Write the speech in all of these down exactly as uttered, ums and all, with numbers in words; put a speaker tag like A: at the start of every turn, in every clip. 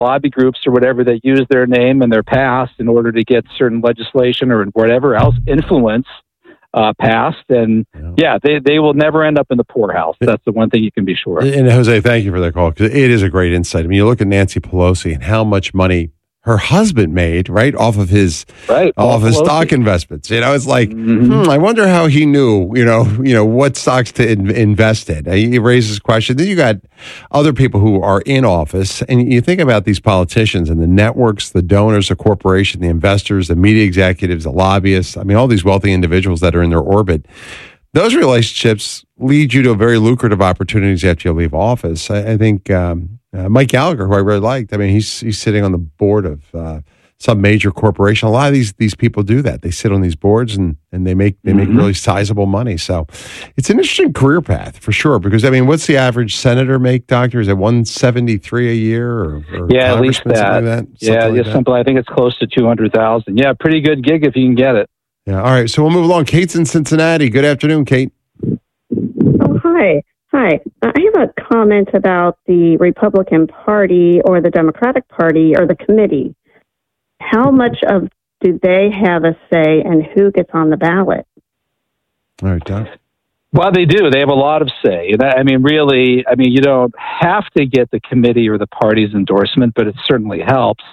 A: lobby groups or whatever that use their name and their past in order to get certain legislation or whatever else influence uh, passed. And yeah, yeah they, they will never end up in the poorhouse. That's the one thing you can be sure of.
B: And Jose, thank you for that call, because it is a great insight. I mean, you look at Nancy Pelosi and how much money her husband made, right, off of his
A: right,
B: off of his
A: Pelosi.
B: stock investments. You know, it's like,
A: mm-hmm.
B: hmm, I wonder how he knew, you know, you know what stocks to in, invest in. He raises question. Then you got other people who are in office, and you think about these politicians and the networks, the donors, the corporation, the investors, the media executives, the lobbyists. I mean, all these wealthy individuals that are in their orbit. Those relationships lead you to very lucrative opportunities after you leave office. I, I think um, uh, Mike Gallagher, who I really liked, I mean, he's he's sitting on the board of uh, some major corporation. A lot of these these people do that. They sit on these boards and, and they make they make mm-hmm. really sizable money. So it's an interesting career path for sure. Because I mean, what's the average senator make, Doctor? Is it one seventy three a year, or, or
A: yeah, at least that.
B: Like that?
A: Yeah,
B: like
A: yeah,
B: that?
A: something. I think it's close to two hundred thousand. Yeah, pretty good gig if you can get it.
B: Yeah. All right. So we'll move along. Kate's in Cincinnati. Good afternoon, Kate.
C: Oh, hi. Hi. I have a comment about the Republican Party or the Democratic Party or the committee. How much of do they have a say in who gets on the ballot?
B: All right, Doc.
A: Well, they do. They have a lot of say. I mean, really, I mean, you don't have to get the committee or the party's endorsement, but it certainly helps.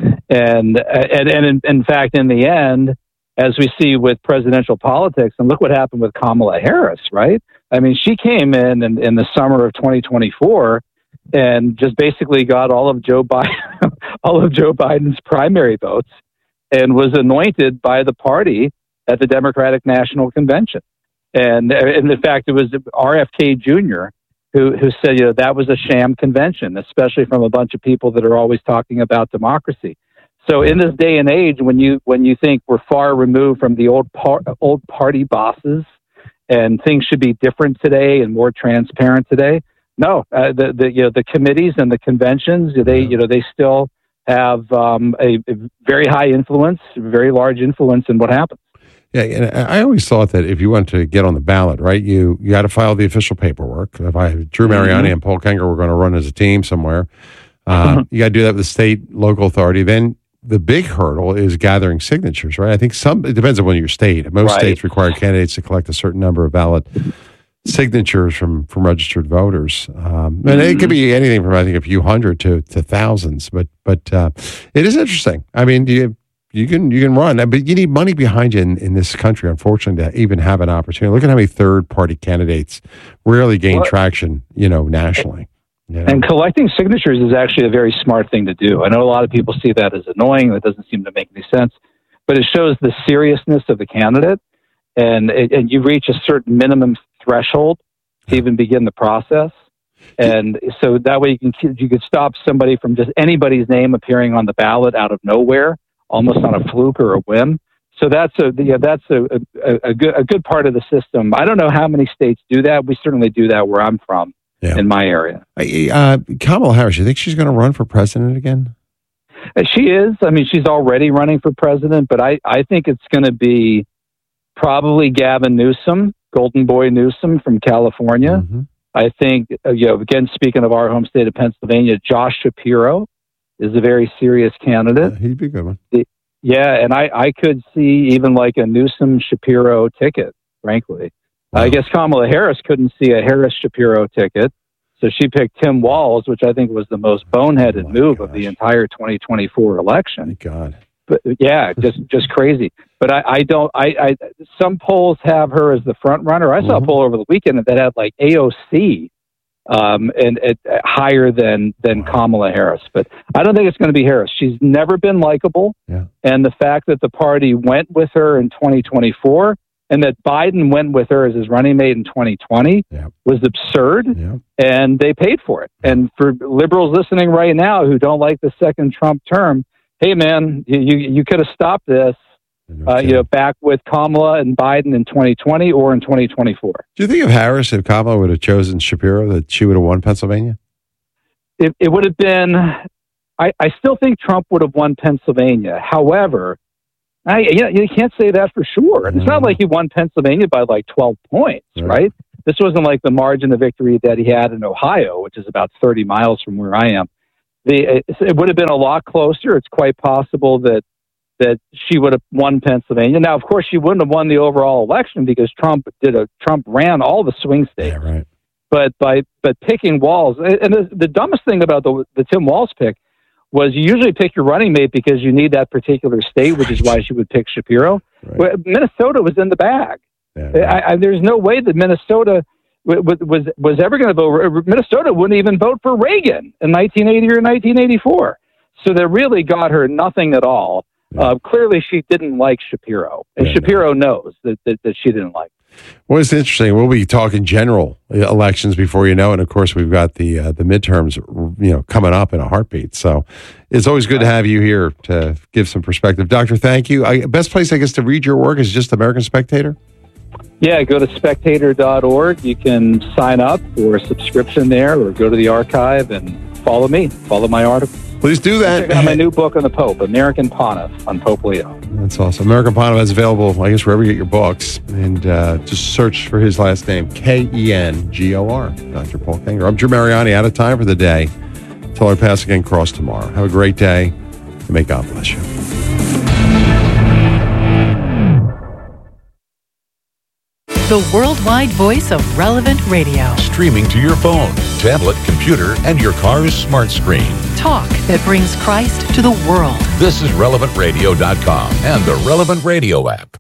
A: And, and, and in, in fact, in the end, as we see with presidential politics, and look what happened with Kamala Harris, right? I mean, she came in in, in the summer of twenty twenty-four and just basically got all of Joe Biden, all of Joe Biden's primary votes, and was anointed by the party at the Democratic National Convention. And, and in fact, it was R F K Junior who who said, you know, that was a sham convention, especially from a bunch of people that are always talking about democracy. So in this day and age, when you when you think we're far removed from the old par- old party bosses, and things should be different today and more transparent today, no, uh, the the you know the committees and the conventions, they you know they still have um, a, a very high influence, very large influence in what happens.
B: Yeah, and I always thought that if you want to get on the ballot, right, you you got to file the official paperwork. If I Drew Mariani mm-hmm. and Paul Kenger were going to run as a team somewhere, uh, mm-hmm. you got to do that with the state, local authority. Then the big hurdle is gathering signatures, right? I think some, it depends on your state. Most
A: right.
B: states require candidates to collect a certain number of ballot signatures from, from registered voters. Um, and mm-hmm. it could be anything from, I think, a few hundred to, to thousands. But but uh, it is interesting. I mean, you you can you can run, but you need money behind you in, in this country, unfortunately, to even have an opportunity. Look at how many third-party candidates rarely gain well, traction, you know, nationally. Yeah.
A: And collecting signatures is actually a very smart thing to do. I know a lot of people see that as annoying. That doesn't seem to make any sense. But it shows the seriousness of the candidate. And, it, and you reach a certain minimum threshold to even begin the process. And so that way you can you could stop somebody from just anybody's name appearing on the ballot out of nowhere, almost on a fluke or a whim. So that's a yeah, that's a, a, a, good, a good part of the system. I don't know how many states do that. We certainly do that where I'm from. Yeah. In my area.
B: Uh, Kamala Harris, you think she's going to run for president again?
A: She is. I mean, she's already running for president, but I, I think it's going to be probably Gavin Newsom, Golden Boy Newsom from California. Mm-hmm. I think, uh, you know, again, speaking of our home state of Pennsylvania, Josh Shapiro is a very serious candidate.
B: Yeah, he'd be a good one.
A: The, yeah, and I, I could see even like a Newsom-Shapiro ticket, frankly. Wow. I guess Kamala Harris couldn't see a Harris-Shapiro ticket, so she picked Tim Walz, which I think was the most boneheaded oh move gosh. of the entire twenty twenty-four election.
B: Thank God.
A: But yeah, just just crazy. But I, I don't. I, I some polls have her as the front runner. I saw mm-hmm. a poll over the weekend that had like A O C um, and it, uh, higher than than wow. Kamala Harris. But I don't think it's going to be Harris. She's never been likable,
B: yeah.
A: and the fact that the party went with her in twenty twenty-four. And that Biden went with her as his running mate in twenty twenty
B: yep.
A: was absurd,
B: yep.
A: and they paid for it. And for liberals listening right now who don't like the second Trump term, hey, man, you you could have stopped this uh, you know, back with Kamala and Biden in twenty twenty or in twenty twenty-four.
B: Do you think if Harris, if Kamala would have chosen Shapiro, that she would have won Pennsylvania?
A: It, it would have been, I, I still think Trump would have won Pennsylvania. However, I, you, know, you can't say that for sure. It's not like he won Pennsylvania by like twelve points, right. right? This wasn't like the margin of victory that he had in Ohio, which is about thirty miles from where I am. the it would have been a lot closer. It's quite possible that that she would have won Pennsylvania. Now, of course, she wouldn't have won the overall election because Trump did a Trump ran all the swing states.
B: Yeah, right.
A: But by but picking Walz, and the, the dumbest thing about the the Tim Walz pick was you usually pick your running mate because you need that particular state, which is why she would pick Shapiro. Right. Minnesota was in the bag. Yeah, right. I, I, there's no way that Minnesota w- w- was was ever going to vote. Minnesota wouldn't even vote for Reagan in nineteen eighty or nineteen eighty-four. So they really got her nothing at all. Yeah. Uh, clearly, she didn't like Shapiro, and yeah, Shapiro no. knows that, that that she didn't like.
B: Well, it's interesting. We'll be talking general elections before you know it. And of course, we've got the uh, the midterms, you know, coming up in a heartbeat. So it's always good to have you here to give some perspective. Doctor, thank you. I, best place, I guess, to read your work is just American Spectator?
A: Yeah, go to spectator dot org. You can sign up for a subscription there or go to the archive and follow me, follow my article.
B: Please do that.
A: Check out my new book on the Pope, American Pontiff, on Pope Leo.
B: That's awesome. American Pontiff is available, I guess, wherever you get your books. And uh, just search for his last name, K E N G O R, Doctor Paul Kengor. I'm Drew Mariani, out of time for the day. Till our pass again cross tomorrow. Have a great day, and may God bless you.
D: The worldwide voice of Relevant Radio.
E: Streaming to your phone, tablet, computer, and your car's smart screen.
D: Talk that brings Christ to the world.
E: This is relevant radio dot com and the Relevant Radio app.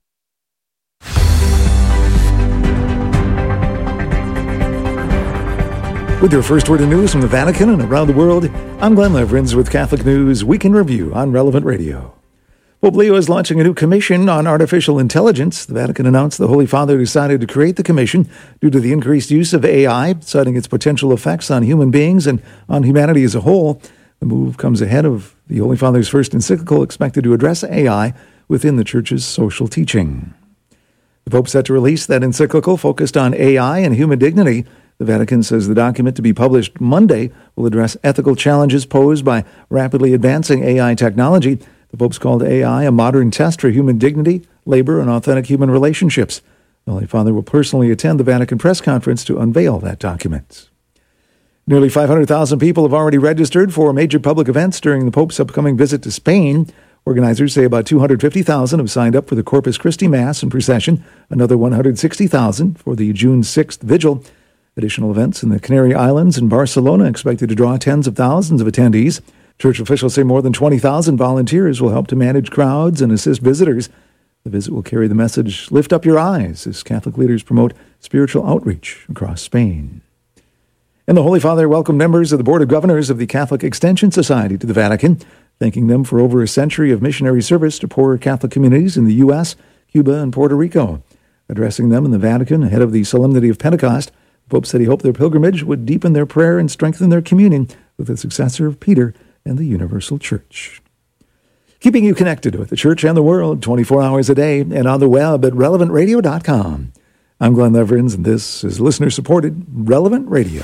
F: With your first word of news from the Vatican and around the world, I'm Glenn Leverins with Catholic News Week in Review on Relevant Radio. Pope Leo is launching a new commission on artificial intelligence. The Vatican announced the Holy Father decided to create the commission due to the increased use of A I, citing its potential effects on human beings and on humanity as a whole. The move comes ahead of the Holy Father's first encyclical expected to address A I within the Church's social teaching. The Pope set to release that encyclical focused on A I and human dignity. The Vatican says the document, to be published Monday, will address ethical challenges posed by rapidly advancing A I technology. The Pope's called A I a modern test for human dignity, labor, and authentic human relationships. The Holy Father will personally attend the Vatican press conference to unveil that document. Nearly five hundred thousand people have already registered for major public events during the Pope's upcoming visit to Spain. Organizers say about two hundred fifty thousand have signed up for the Corpus Christi Mass and procession, another one hundred sixty thousand for the June sixth Vigil. Additional events in the Canary Islands and Barcelona expected to draw tens of thousands of attendees. Church officials say more than twenty thousand volunteers will help to manage crowds and assist visitors. The visit will carry the message, "Lift up your eyes," as Catholic leaders promote spiritual outreach across Spain. And the Holy Father welcomed members of the Board of Governors of the Catholic Extension Society to the Vatican, thanking them for over a century of missionary service to poorer Catholic communities in the U S, Cuba, and Puerto Rico. Addressing them in the Vatican ahead of the Solemnity of Pentecost, the Pope said he hoped their pilgrimage would deepen their prayer and strengthen their communion with the successor of Peter and the Universal Church. Keeping you connected with the Church and the world twenty-four hours a day and on the web at relevant radio dot com. I'm Glenn Leverins, and this is listener-supported Relevant Radio.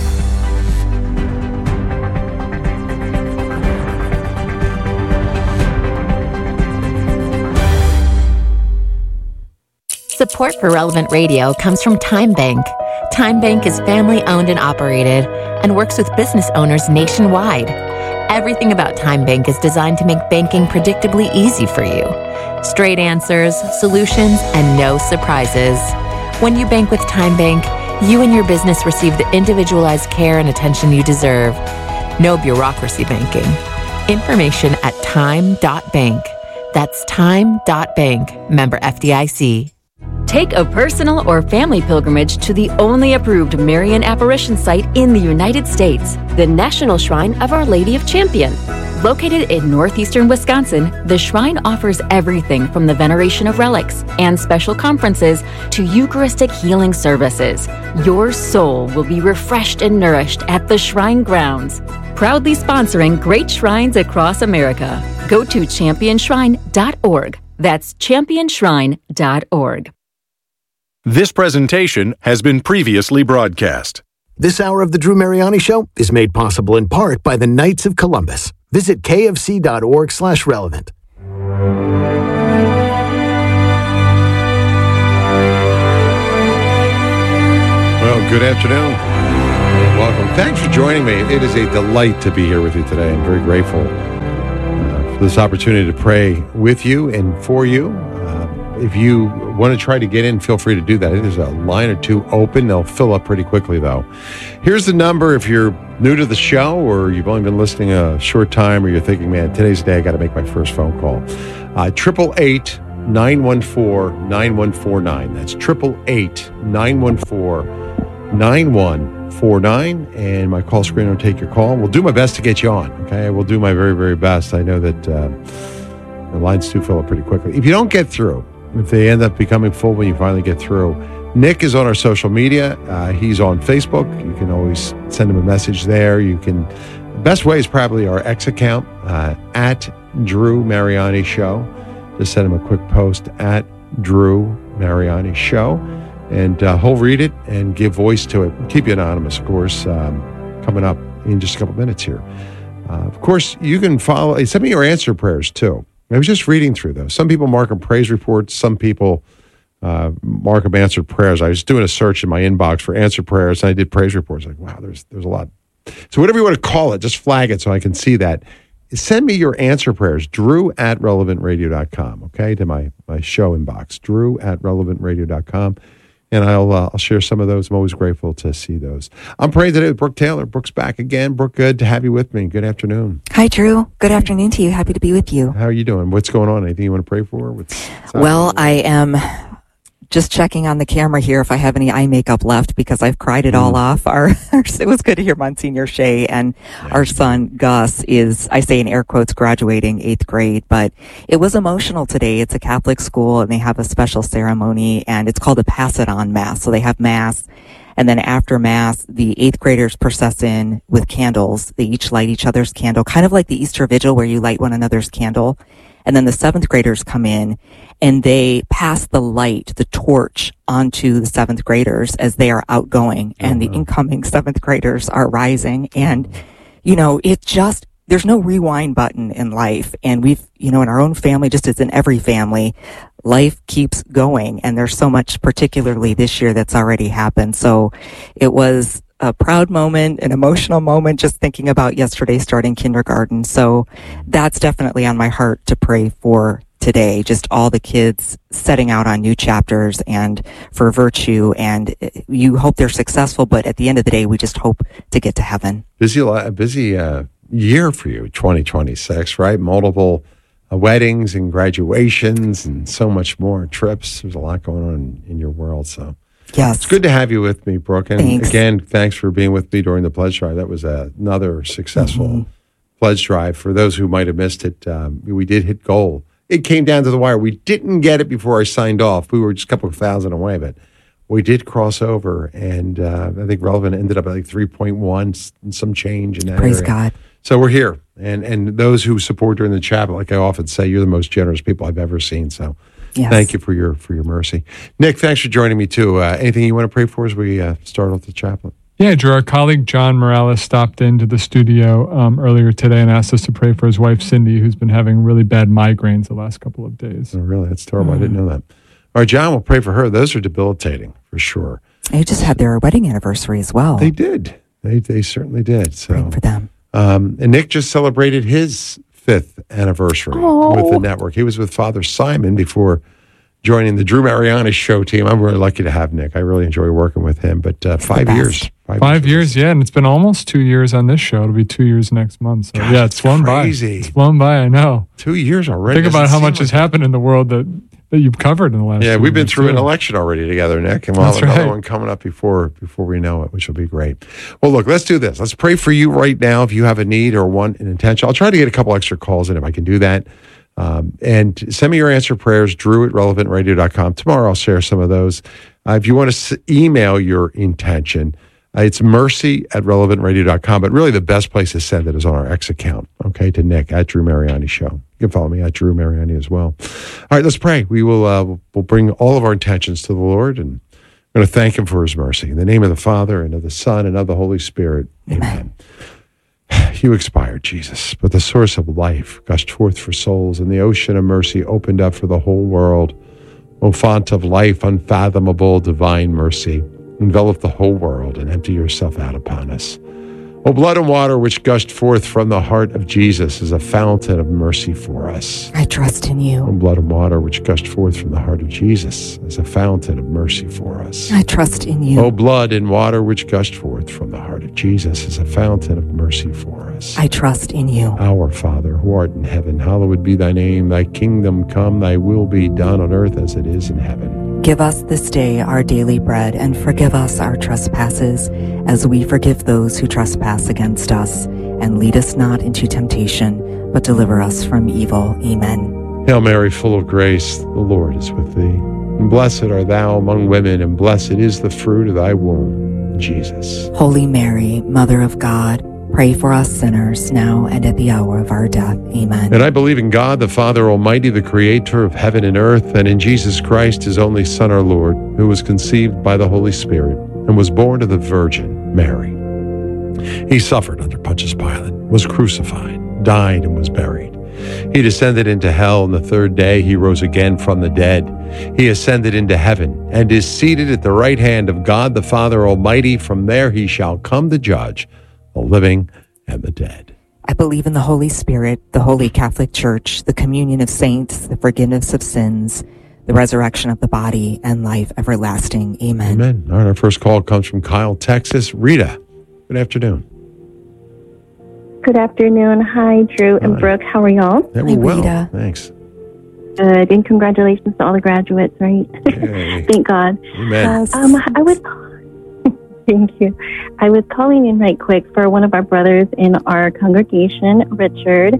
G: Support for Relevant Radio comes from Time Bank. Time Bank is family-owned and operated and works with business owners nationwide. Everything about Time Bank is designed to make banking predictably easy for you. Straight answers, solutions, and no surprises. When you bank with Time Bank, you and your business receive the individualized care and attention you deserve. No bureaucracy banking. Information at time dot bank. That's time dot bank. Member F D I C.
H: Take a personal or family pilgrimage to the only approved Marian apparition site in the United States, the National Shrine of Our Lady of Champion. Located in northeastern Wisconsin, the shrine offers everything from the veneration of relics and special conferences to Eucharistic healing services. Your soul will be refreshed and nourished at the shrine grounds. Proudly sponsoring great shrines across America. Go to champion shrine dot org. That's champion shrine dot org.
E: This presentation has been previously broadcast.
I: This hour of the Drew Mariani Show is made possible in part by the Knights of Columbus. Visit k f c dot org slash relevant.
B: Well, good afternoon. welcome. Thanks for joining me. It is a delight to be here with you today. I'm very grateful uh, for this opportunity to pray with you and for you. Uh, if you want to try to get in, feel free to do that. There's a line or two open. They'll fill up pretty quickly, though. Here's the number if you're new to the show or you've only been listening a short time or you're thinking, man, today's the day I got to make my first phone call. Uh, triple eight, nine one four, nine one four nine. That's triple eight, nine one four, nine one four nine. And my call screen will take your call. We'll do my best to get you on, okay? We'll do my very, very best. I know that uh, the lines do fill up pretty quickly. If you don't get through, if they end up becoming full when you finally get through, Nick is on our social media. Uh, he's on Facebook. You can always send him a message there. You can, the best way is probably our X account, uh, at Drew Mariani Show. Just send him a quick post at Drew Mariani Show, and uh, he'll read it and give voice to it. Keep you anonymous, of course, um, coming up in just a couple minutes here. Uh, of course, you can follow, send me your answer prayers too. I was just reading through those. Some people mark them praise reports. Some people uh, mark them answered prayers. I was doing a search in my inbox for answered prayers, and I did praise reports. Like, wow, there's there's a lot. So whatever you want to call it, just flag it so I can see that. Send me your answer prayers, drew at relevant radio dot com, okay, to my, my show inbox, drew at relevant radio dot com. And I'll uh, I'll share some of those. I'm always grateful to see those. I'm praying today with Brooke Taylor. Brooke's back again. Brooke, good to have you with me. Good afternoon.
J: Hi, Drew. Good afternoon to you. Happy to be with you.
B: How are you doing? What's going on? Anything you want to pray for? What's, what's
J: well, I am just checking on the camera here if I have any eye makeup left because I've cried it mm. all off. Our, our it was good to hear Monsignor Shea, and yeah. our son Gus is, I say in air quotes, graduating eighth grade, but it was emotional today. It's a Catholic school and they have a special ceremony, and it's called a Pass It On Mass. So they have Mass, and then after Mass, the eighth graders process in with candles. They each light each other's candle, kind of like the Easter Vigil where you light one another's candle. And then the seventh graders come in and they pass the light, the torch, onto the seventh graders as they are outgoing, and oh, wow. the incoming seventh graders are rising. And, you know, it just, there's no rewind button in life. And we've, you know, in our own family, just as in every family, life keeps going. And there's so much, particularly this year, that's already happened. So it was a proud moment, an emotional moment, just thinking about yesterday starting kindergarten. So that's definitely on my heart to pray for today. Just all the kids setting out on new chapters and for virtue. And you hope they're successful, but at the end of the day, we just hope to get to heaven.
B: Busy, a busy uh, year for you, twenty twenty-six, right? Multiple uh, weddings and graduations and so much more trips. There's a lot going on in, in your world. So
J: yes,
B: it's good to have you with me, Brooke. And
J: thanks.
B: Again, thanks for being with me during the pledge drive. That was uh, another successful mm-hmm. pledge drive. For those who might have missed it, um, we did hit goal. It came down to the wire. We didn't get it before I signed off. We were just a couple of thousand away, but we did cross over. And uh, I think Relevant ended up at like three point one, some change in that
J: Praise
B: area.
J: God.
B: So we're here. And and those who support during the chat, like I often say, you're the most generous people I've ever seen. So
J: yes.
B: Thank you for your for your mercy. Nick, thanks for joining me too. Uh, anything you want to pray for as we uh, start off the chaplain?
K: Yeah, Drew, our colleague John Morales stopped into the studio um, earlier today and asked us to pray for his wife, Cindy, who's been having really bad migraines the last couple of days.
B: Oh, really? That's terrible. Mm-hmm. I didn't know that. All right, John, we'll pray for her. Those are debilitating, for sure.
J: They just had their wedding anniversary as well.
B: They did. They they certainly did. So
J: praying for them.
B: Um, and Nick just celebrated his fifth anniversary
J: oh.
B: with the network. He was with Father Simon before joining the Drew Mariani Show team. I'm really lucky to have Nick. I really enjoy working with him. But uh, five years.
K: Five, five years, yeah. And it's been almost two years on this show. It'll be two years next month. So,
B: God,
K: yeah, it's flown
B: crazy.
K: by. It's flown by, I know.
B: Two years already.
K: Think about how much has happened in the world that, that you've covered in the last
B: Yeah,
K: two
B: we've been
K: years
B: through
K: too.
B: an election already together, Nick. And we'll have
K: That's
B: another
K: right.
B: one coming up before before we know it, which will be great. Well, look, let's do this. Let's pray for you right now if you have a need or want an intention. I'll try to get a couple extra calls in if I can do that. Um, and send me your answer prayers, drew at relevant radio dot com. Tomorrow I'll share some of those. Uh, if you want to s- email your intention, uh, it's mercy at relevant radio dot com. But really the best place to send it is on our X account, okay, to Nick at Drew Mariani Show. You can follow me at Drew Mariani as well. All right, let's pray. We will uh, we'll bring all of our intentions to the Lord, and I'm going to thank him for his mercy. In the name of the Father, and of the Son, and of the Holy Spirit. Amen. Amen. You expired, Jesus, but the source of life gushed forth for souls, and the ocean of mercy opened up for the whole world. O font of life, unfathomable, divine mercy, envelop the whole world, and empty yourself out upon us. O blood and water which gushed forth from the heart of Jesus is a fountain of mercy for us.
J: I trust in you.
B: O blood and water which gushed forth from the heart of Jesus is a fountain of mercy for us.
J: I trust in you.
B: O blood and water which gushed forth from the heart of Jesus is a fountain of mercy for us.
J: I trust in you.
B: Our Father, who art in heaven, hallowed be thy name. Thy kingdom come, thy will be done on earth as it is in heaven.
J: Give us this day our daily bread, and forgive us our trespasses, as we forgive those who trespass against us. And lead us not into temptation, but deliver us from evil. Amen.
B: Hail Mary, full of grace, the Lord is with thee. And blessed art thou among women, and blessed is the fruit of thy womb, Jesus.
J: Holy Mary, Mother of God, pray for us sinners, now and at the hour of our death. Amen.
B: And I believe in God, the Father Almighty, the creator of heaven and earth, and in Jesus Christ, his only Son, our Lord, who was conceived by the Holy Spirit and was born of the Virgin Mary. He suffered under Pontius Pilate, was crucified, died, and was buried. He descended into hell, and the third day he rose again from the dead. He ascended into heaven and is seated at the right hand of God, the Father Almighty. From there he shall come to judge the living and the dead.
J: I believe in the Holy Spirit, the Holy Catholic Church, the communion of saints, the forgiveness of sins, the resurrection of the body, and life everlasting. Amen.
B: Amen. All right, our first call comes from Kyle, Texas. Rita, good afternoon.
L: Good afternoon. Hi, Drew and
B: Hi.
L: Brooke. How are y'all?
B: Yeah,
J: Hi,
B: well,
J: Rita.
B: thanks.
L: Good. And congratulations to all the graduates, right?
B: Yay.
L: Thank God.
B: Amen.
J: Yes.
L: Um, I was... Thank you. I was calling in right quick for one of our brothers in our congregation, Richard.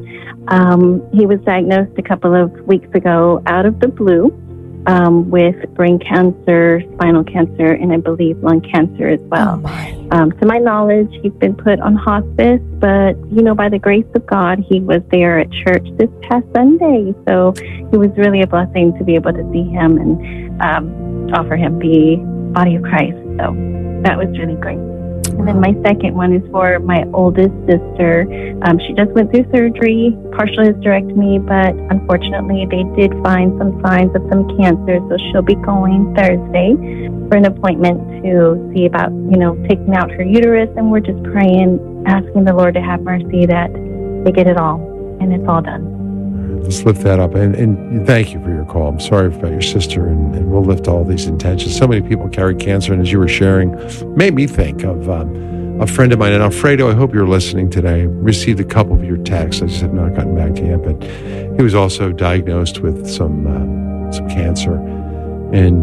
L: Um, he was diagnosed a couple of weeks ago out of the blue um, with brain cancer, spinal cancer, and I believe lung cancer as well.
J: Oh my.
L: Um, to my knowledge, he's been put on hospice, but, you know, by the grace of God, he was there at church this past Sunday. So it was really a blessing to be able to see him and um, offer him the body of Christ. So that was really great. And then my second one is for my oldest sister. Um, she just went through surgery, partial hysterectomy, but unfortunately they did find some signs of some cancer. So she'll be going Thursday for an appointment to see about, you know, taking out her uterus. And we're just praying, asking the Lord to have mercy that they get it all and it's all done.
B: Let's lift that up. And, and thank you for your call. I'm sorry about your sister, and, and we'll lift all these intentions. So many people carry cancer, and as you were sharing, made me think of um, a friend of mine. And Alfredo, I hope you're listening today. I received a couple of your texts. I just have not gotten back to you yet. But he was also diagnosed with some um, some cancer. And,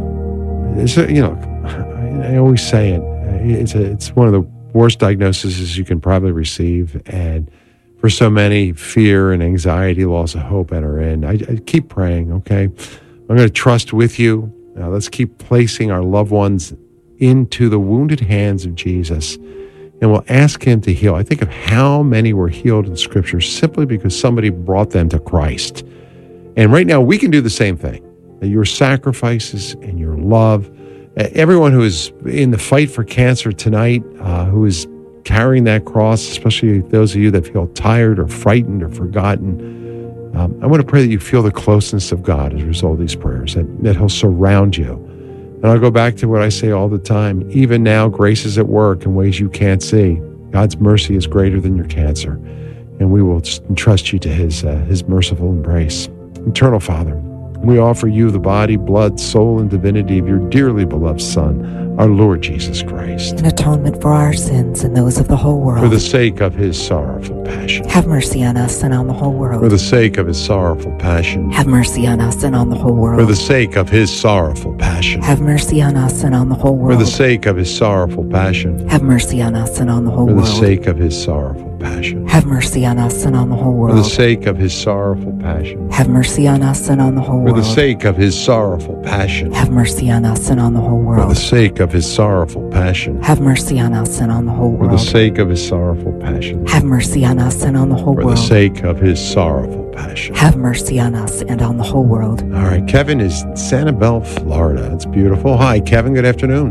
B: um, it's a, you know, I always say it. It's, a, it's one of the worst diagnoses you can probably receive. And for so many, fear and anxiety, loss of hope enter in. I, I keep praying, okay? I'm going to trust with you. Now let's keep placing our loved ones into the wounded hands of Jesus, and we'll ask him to heal. I think of how many were healed in Scripture simply because somebody brought them to Christ. And right now, we can do the same thing. Your sacrifices and your love. Everyone who is in the fight for cancer tonight, uh, who is carrying that cross, especially those of you that feel tired or frightened or forgotten. Um, I want to pray that you feel the closeness of God as a result of these prayers, that, that he'll surround you. And I'll go back to what I say all the time. Even now, grace is at work in ways you can't see. God's mercy is greater than your cancer. And we will entrust you to his, uh, his merciful embrace. Eternal Father, we offer you the body, blood, soul, and divinity of your dearly beloved Son, our Lord Jesus Christ.
J: An atonement for our sins and those of the whole world.
B: For the sake of his sorrowful passion.
J: Have mercy on us and on the whole world.
B: For the sake of his sorrowful passion.
J: Have mercy on us and on the whole world.
B: For the sake of his sorrowful passion.
J: Have mercy on us and on the whole world.
B: For the sake of his sorrowful passion.
J: Have mercy on us and on the whole
B: For
J: world.
B: the sake of his sorrowful passion.
J: Have mercy on us and on the whole
B: For
J: world.
B: the sake of his sorrowful passion.
J: Have mercy on us and on the whole
B: For
J: world.
B: the sake of his sorrowful passion.
J: Have mercy on us and on the whole
B: For
J: world.
B: the sake of his sorrowful passion.
J: Have mercy on us and on the whole
B: For
J: world.
B: the sake of his sorrowful passion.
J: Have mercy on us and on the whole
B: For the
J: world.
B: sake of his sorrowful passion.
J: Have mercy on us and on the whole world.
B: All right, Kevin is Sanibel, Florida. It's beautiful. Hi, Kevin. Good afternoon.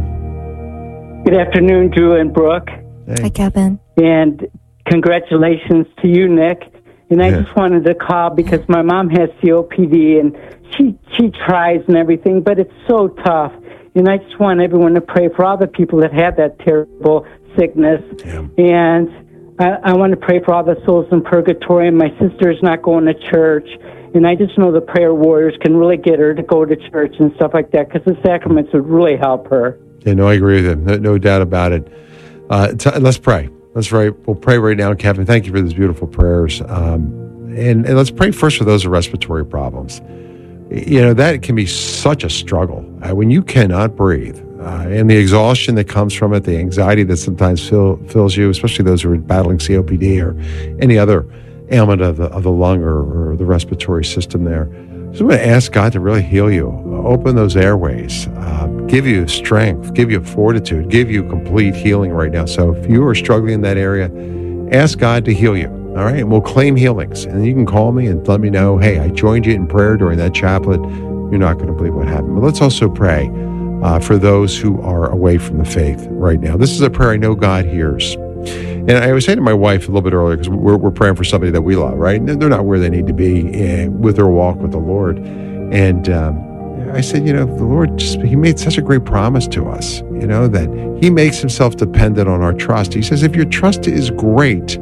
M: Good afternoon, Drew and Brooke.
B: Hey.
J: Hi, Kevin.
M: And congratulations to you, Nick. And I
B: Yeah.
M: just wanted to call because my mom has C O P D and she she tries and everything, but it's so tough. And I just want everyone to pray for all the people that have that terrible sickness.
B: Yeah.
M: And I, I want to pray for all the souls in purgatory. And my sister's not going to church. And I just know the prayer warriors can really get her to go to church and stuff like that, because the sacraments would really help her.
B: Yeah, no, I agree with him. No, no doubt about it. Uh, t- let's pray. Let's pray. We'll pray right now, Kevin. Thank you for these beautiful prayers. Um, and, and let's pray first for those with respiratory problems. You know, that can be such a struggle. Uh, when you cannot breathe, uh, and the exhaustion that comes from it, the anxiety that sometimes fill, fills you, especially those who are battling C O P D or any other ailment of the, of the lung or, or the respiratory system there. So I'm going to ask God to really heal you, open those airways, uh, give you strength, give you fortitude, give you complete healing right now. So if you are struggling in that area, ask God to heal you. All right, and we'll claim healings. And you can call me and let me know, hey, I joined you in prayer during that chaplet. You're not going to believe what happened. But let's also pray uh, for those who are away from the faith right now. This is a prayer I know God hears. And I was saying to my wife a little bit earlier, because we're, we're praying for somebody that we love, right? And they're not where they need to be uh, with their walk with the Lord. And um, I said, you know, the Lord, just he made such a great promise to us, you know, that he makes himself dependent on our trust. He says, if your trust is great,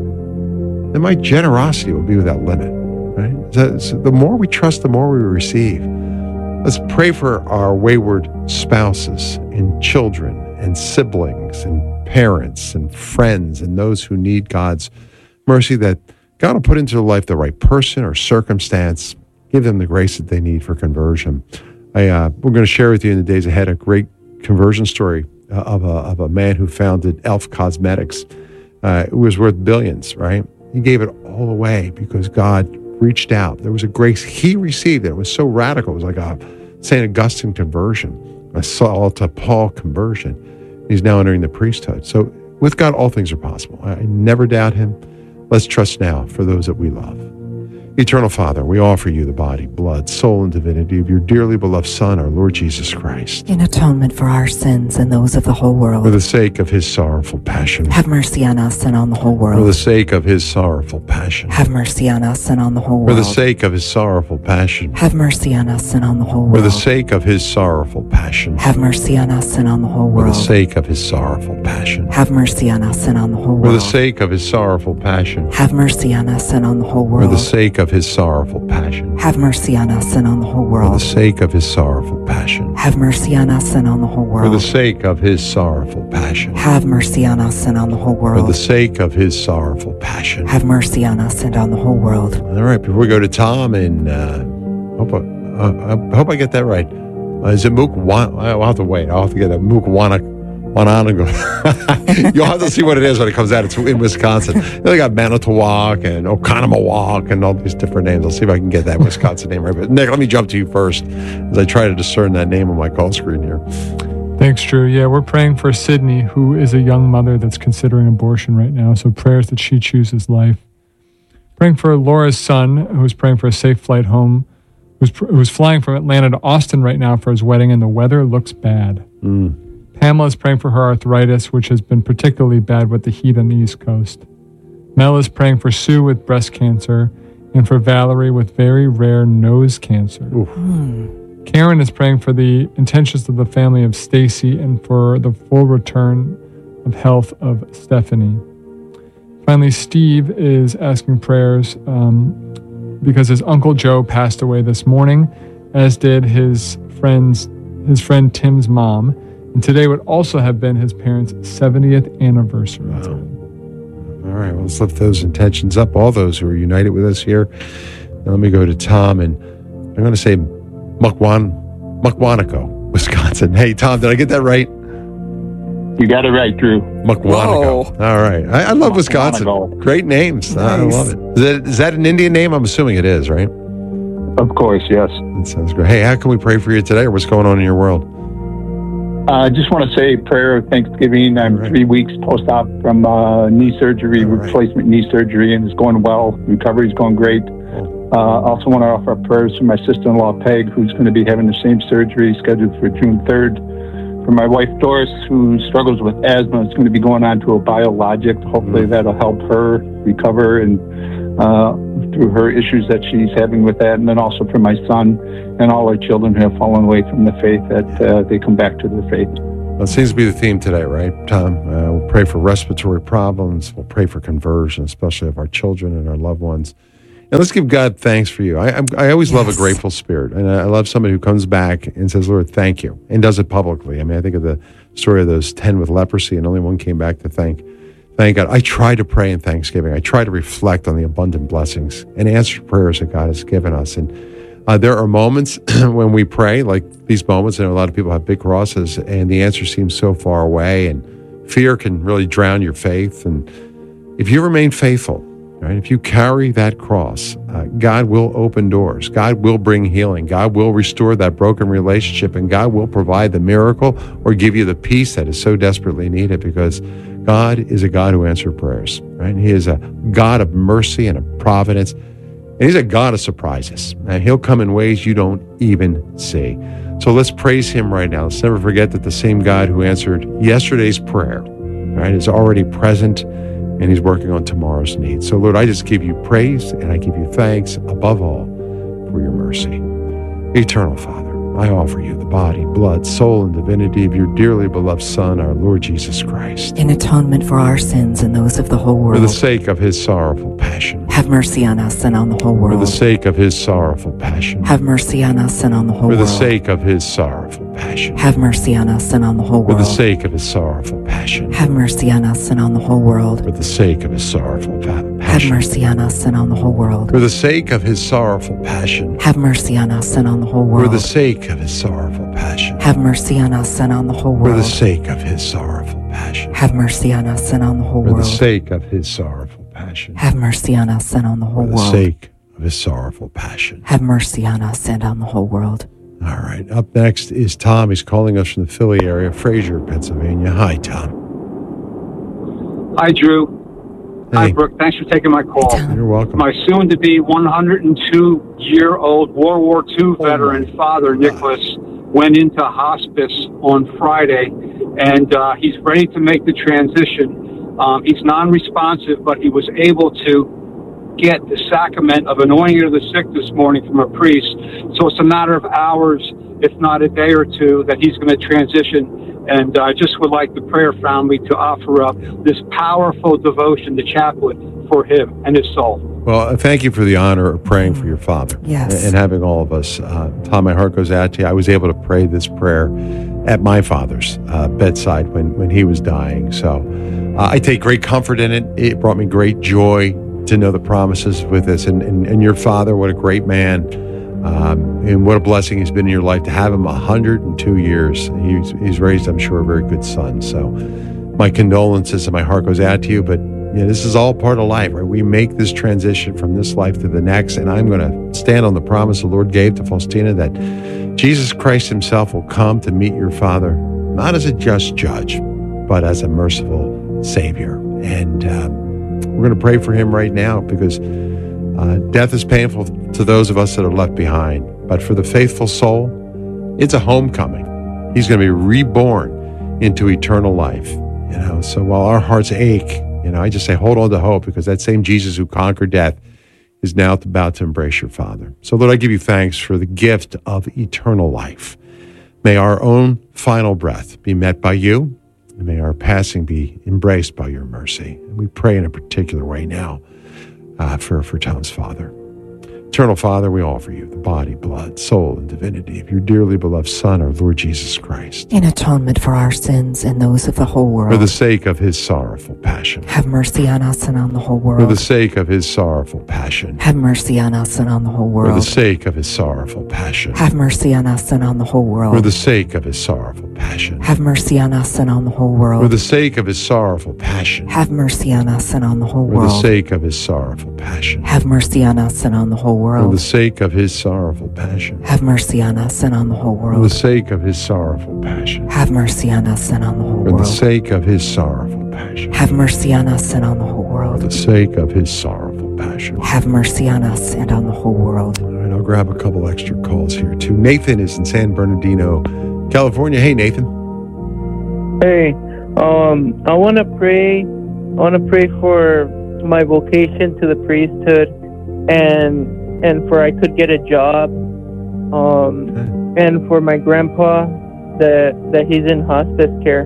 B: then my generosity will be without limit, right? So, so the more we trust, the more we receive. Let's pray for our wayward spouses and children and siblings and parents and friends and those who need God's mercy, that God will put into their life the right person or circumstance, give them the grace that they need for conversion. I, uh, we're going to share with you in the days ahead a great conversion story uh, of, a, of a man who founded E L F Cosmetics. Uh, it was worth billions, right? He gave it all away because God reached out. There was a grace he received that was so radical. It was like a Saint Augustine conversion, a Saul to Paul conversion. He's now entering the priesthood. So with God, all things are possible. I never doubt him. Let's trust now for those that we love. Eternal Father, we offer you the body, blood, soul, and divinity of your dearly beloved Son, our Lord Jesus Christ.
J: In atonement for our sins and those of the whole world.
B: For the sake of his sorrowful passion.
J: Have mercy on us and on the whole world.
B: For the sake of his sorrowful passion.
J: Have mercy on us and on the whole world.
B: For the sake of his sorrowful passion.
J: Have mercy on us and on the whole world.
B: For the sake of his sorrowful passion.
J: Have mercy on us and on the whole world.
B: For the sake of his sorrowful passion.
J: Have mercy on us and on the whole world.
B: For the sake of his sorrowful passion.
J: Have mercy on us and on the whole world.
B: For the sake of his sorrowful passion.
J: Have mercy on us and on the whole world.
B: For the sake of his sorrowful passion.
J: Have mercy on us and on the whole world.
B: For the sake of his sorrowful passion.
J: Have mercy on us and on the whole world.
B: For the sake of his sorrowful passion.
J: Have mercy on us and on the whole world.
B: All right, before we go to Tom, and uh, hope I, uh, I hope I get that right. Uh, is it Mook? I'll have to wait. I'll have to get a Mook Wanak. You'll have to see what it is when it comes out. It's in Wisconsin. They got Manitowoc and Oconomowoc and all these different names. I'll see if I can get that Wisconsin name right. But Nick, let me jump to you first as I try to discern that name on my call screen here.
K: Thanks, Drew. Yeah, we're praying for Sydney, who is a young mother that's considering abortion right now. So prayers that she chooses life. Praying for Laura's son, who's praying for a safe flight home, who's, who's flying from Atlanta to Austin right now for his wedding, and the weather looks bad.
B: Mm.
K: Pamela is praying for her arthritis, which has been particularly bad with the heat on the East Coast. Mel is praying for Sue with breast cancer and for Valerie with very rare nose cancer.
J: Mm.
K: Karen is praying for the intentions of the family of Stacy and for the full return of health of Stephanie. Finally, Steve is asking prayers um, because his Uncle Joe passed away this morning, as did his friend's, his friend Tim's mom. And today would also have been his parents' seventieth anniversary.
B: Wow. All right, well, let's lift those intentions up, all those who are united with us here. Now let me go to Tom, and I'm going to say Mukwan, Mukwanaco, Wisconsin. Hey, Tom, did I get that right?
N: You got it right, Drew.
B: Mukwanaco. All right. I, I love Wisconsin. Great names. Nice. I love it. Is that, is that an Indian name? I'm assuming it is, right?
N: Of course, yes.
B: That sounds great. Hey, how can we pray for you today, or what's going on in your world?
N: I uh, just want to say prayer of Thanksgiving. I'm right. three weeks post-op from uh, knee surgery, right. replacement knee surgery, and it's going well. Recovery's going great. Uh, also want to offer prayers for my sister-in-law, Peg, who's going to be having the same surgery scheduled for June third. For my wife, Doris, who struggles with asthma, is going to be going on to a biologic. Hopefully mm. that'll help her recover. And uh, through her issues that she's having with that, and then also for my son and all our children who have fallen away from the faith, that uh, they come back to their faith.
B: Well, it seems to be the theme today, right, Tom? Uh, we'll pray for respiratory problems. We'll pray for conversion, especially of our children and our loved ones. And let's give God thanks for you. I I'm, I always yes. love a grateful spirit. And I love somebody who comes back and says, Lord, thank you, and does it publicly. I mean, I think of the story of those ten with leprosy, and only one came back to thank thank God. I try to pray in thanksgiving. I try to reflect on the abundant blessings and answer prayers that God has given us. And Uh, there are moments when we pray, like these moments, and a lot of people have big crosses, and the answer seems so far away, and fear can really drown your faith. And if you remain faithful, right, if you carry that cross, uh, God will open doors. God will bring healing. God will restore that broken relationship, and God will provide the miracle or give you the peace that is so desperately needed, because God is a God who answers prayers, right? He is a God of mercy and of providence. And he's a God of surprises. And he'll come in ways you don't even see. So let's praise him right now. Let's never forget that the same God who answered yesterday's prayer, right, is already present, and he's working on tomorrow's needs. So, Lord, I just give you praise, and I give you thanks above all for your mercy. Eternal Father, I offer you the body, blood, soul, and divinity of your dearly beloved Son, our Lord Jesus Christ,
J: in atonement for our sins and those of the whole world.
B: For the sake of his sorrowful passion.
J: Have mercy on us and on the whole world.
B: For the sake of his sorrowful passion.
J: Have mercy on us and on the whole
B: world. For
J: world.
B: the sake of his sorrowful passion.
J: Have mercy on us and on the whole world.
B: For the sake of his sorrowful passion.
J: Have mercy on us and on the whole world.
B: For the sake of his sorrowful passion.
J: Have mercy on us and on the whole world.
B: For the sake of his sorrowful passion.
J: Have mercy on us and on the whole world.
B: For the sake of his sorrowful passion.
J: Have mercy on us and on the whole world.
B: For the sake of his sorrowful passion.
J: Have mercy on us and on the whole
B: For
J: world.
B: the sake of his sorrowful passion.
J: Have mercy on us and on the whole
B: For the
J: world.
B: sake of his sorrowful passion.
J: Have mercy on us and on the whole world.
B: All right. Up next is Tom. He's calling us from the Philly area, Fraser, Pennsylvania. Hi, Tom.
O: Hi, Drew.
B: Hey.
O: Hi, Brooke. Thanks for taking my call.
B: You're welcome.
O: My soon-to-be one hundred two-year-old World War Two veteran oh father, Nicholas, went into hospice on Friday, and uh, he's ready to make the transition. Um, he's non-responsive, but he was able to get the sacrament of anointing of the sick this morning from a priest. So it's a matter of hours, if not a day or two, that he's going to transition. And I uh, just would like the prayer family to offer up this powerful devotion, the chaplet, for him and his soul.
B: Well, thank you for the honor of praying for your father.
J: Yes.
B: And having all of us. Uh, Tom, my heart goes out to you. I was able to pray this prayer at my father's uh, bedside when, when he was dying. So uh, I take great comfort in it. It brought me great joy to know the promises with this. And, and, and your father, what a great man. Um, and what a blessing he's been in your life to have him one hundred two years. He's, he's raised, I'm sure, a very good son. So my condolences and my heart goes out to you. But you know, this is all part of life, right? We make this transition from this life to the next. And I'm going to stand on the promise the Lord gave to Faustina that Jesus Christ himself will come to meet your father, not as a just judge, but as a merciful Savior. And um, we're going to pray for him right now, because Uh, death is painful to those of us that are left behind, but for the faithful soul, it's a homecoming. He's going to be reborn into eternal life. You know, so while our hearts ache, you know, I just say hold on to hope, because that same Jesus who conquered death is now about to embrace your Father. So Lord, I give you thanks for the gift of eternal life. May our own final breath be met by you, and may our passing be embraced by your mercy. And we pray in a particular way now. Uh, for, for Tom's father. Eternal Father, we offer you the body, blood, soul, and divinity of your dearly beloved Son, our Lord Jesus Christ,
J: in atonement for our sins and those of the whole world.
B: For the sake of his sorrowful passion.
J: Have mercy on us and on the whole world.
B: For the sake of his sorrowful passion.
J: Have mercy on us and on the whole world.
B: For the sake of his sorrowful passion.
J: Have mercy on us and on the whole world.
B: For the sake of his sorrowful passion.
J: Have mercy on us and on the whole world.
B: For the sake of his sorrowful passion.
J: Have mercy on us and on the whole
B: For
J: world.
B: the sake of his sorrowful passion.
J: Have mercy on us and on the whole world.
B: For the sake of his sorrowful passion.
J: Have mercy on us and on the whole world.
B: For the sake of his sorrowful passion.
J: Have mercy on us and on the whole
B: For
J: world.
B: the sake of his sorrowful passion.
J: Have mercy on us and on the whole world.
B: For the sake of his sorrowful passion.
J: Have mercy on us and on the whole world.
B: All right, I'll grab a couple extra calls here too. Nathan is in San Bernardino, California. Hey, Nathan.
P: Hey, um, I want to pray. I want to pray for my vocation to the priesthood, and and for I could get a job, um, okay. and for my grandpa that that he's in hospice care.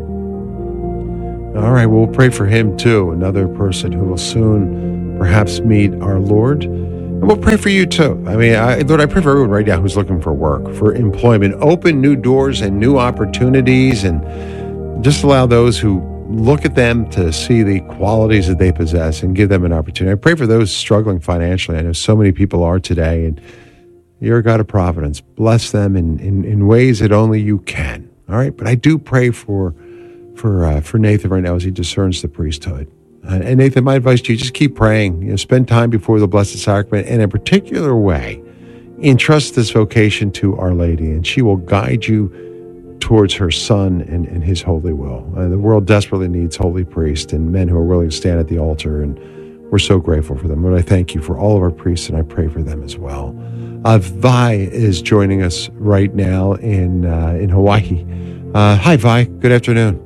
B: All right, well, we'll pray for him too, another person who will soon perhaps meet our Lord. And we'll pray for you too. I mean, I, Lord, I pray for everyone right now who's looking for work, for employment. Open new doors and new opportunities, and just allow those who look at them to see the qualities that they possess and give them an opportunity. I pray for those struggling financially. I know so many people are today, and you're a God of providence. Bless them in, in, in ways that only you can. All right, but I do pray for for uh, for Nathan right now as he discerns the priesthood. Uh, and Nathan, my advice to you, just keep praying. You know, spend time before the Blessed Sacrament, and in a particular way, entrust this vocation to Our Lady, and she will guide you towards her Son and, and his holy will. Uh, the world desperately needs holy priests and men who are willing to stand at the altar, and we're so grateful for them. Lord, I thank you for all of our priests, and I pray for them as well. Uh, Vi is joining us right now in uh, in Hawaii. Uh, hi, Vi. Good afternoon.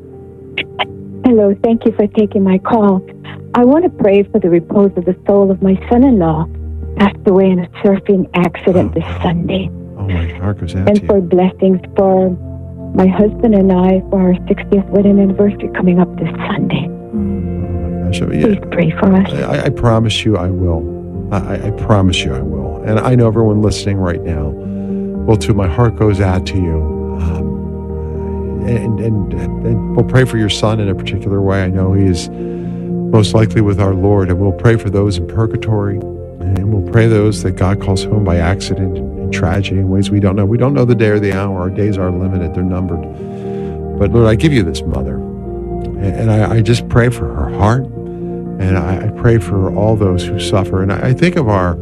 Q: Hello, thank you for taking my call. I want to pray for the repose of the soul of my son-in-law, passed away in a surfing accident oh, this Sunday.
B: Oh, my heart goes out
Q: and
B: to
Q: for
B: you.
Q: blessings for my husband and I for our sixtieth wedding anniversary coming up this Sunday.
B: Oh, my gosh. Yeah,
Q: Please pray for us.
B: I, I promise you I will. I, I promise you I will. And I know everyone listening right now will too. My heart goes out to you. Um, And, and, and we'll pray for your son in a particular way. I know he is most likely with our Lord, and we'll pray for those in purgatory, and we'll pray those that God calls home by accident and tragedy in ways we don't know. We don't know the day or the hour. Our days are limited. They're numbered. But Lord, I give you this mother, and I, I just pray for her heart, and I, I pray for all those who suffer. And I, I think of our,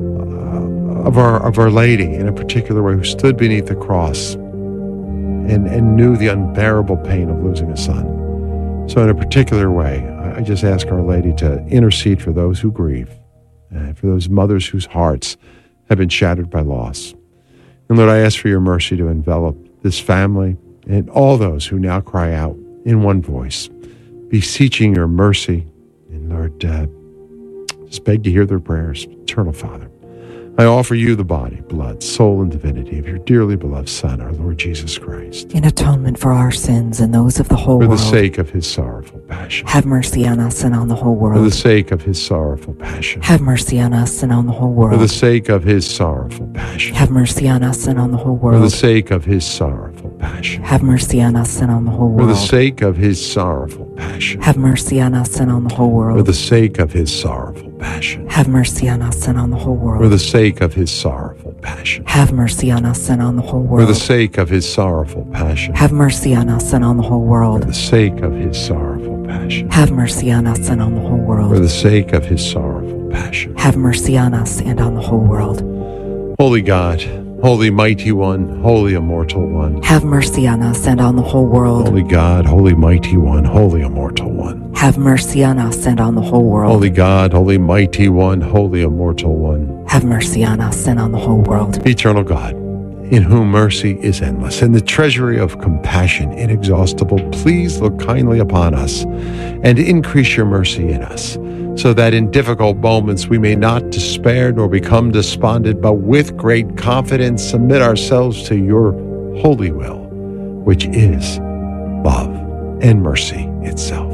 B: uh, of our, of our Lady in a particular way, who stood beneath the cross And, and knew the unbearable pain of losing a son. So in a particular way, I just ask Our Lady to intercede for those who grieve, uh, for those mothers whose hearts have been shattered by loss. And Lord, I ask for your mercy to envelop this family and all those who now cry out in one voice, beseeching your mercy. And Lord, uh, just beg to hear their prayers. Eternal Father, I offer you the body, blood, soul, and divinity of your dearly beloved Son, our Lord Jesus Christ.
J: In atonement for our sins and those of the whole
B: world. For
J: world.
B: the sake of his sorrowful passion.
J: Have mercy on us and on the whole world.
B: For the sake of his sorrowful passion.
J: Have mercy on us and on the whole world.
B: For the sake of his sorrowful passion.
J: Have mercy on us and on the whole world.
B: For the sake of his sorrowful passion.
J: Have mercy on us and on the whole world.
B: For the sake of his sorrowful passion.
J: Have mercy on us and on the whole world.
B: For the sake of his sorrowful passion.
J: Have mercy on us and on the whole world.
B: For the sake of his sorrowful passion.
J: Have mercy on us and on the whole world.
B: For the sake of his sorrowful passion.
J: Have mercy on us and on the whole world.
B: For the sake of his sorrowful passion.
J: Have mercy on us and on the whole world.
B: For the sake of his sorrowful passion.
J: Have mercy on us and on the whole world.
B: Holy God, Holy Mighty One, Holy Immortal One.
J: Have mercy on us and on the whole world.
B: Holy God, Holy Mighty One, Holy Immortal One.
J: Have mercy on us and on the whole world.
B: Holy God, Holy Mighty One, Holy Immortal One.
J: Have mercy on us and on the whole world.
B: Eternal God, in whom mercy is endless, and the treasury of compassion inexhaustible, please look kindly upon us and increase your mercy in us, so that in difficult moments we may not despair nor become despondent, but with great confidence submit ourselves to your holy will, which is love and mercy itself.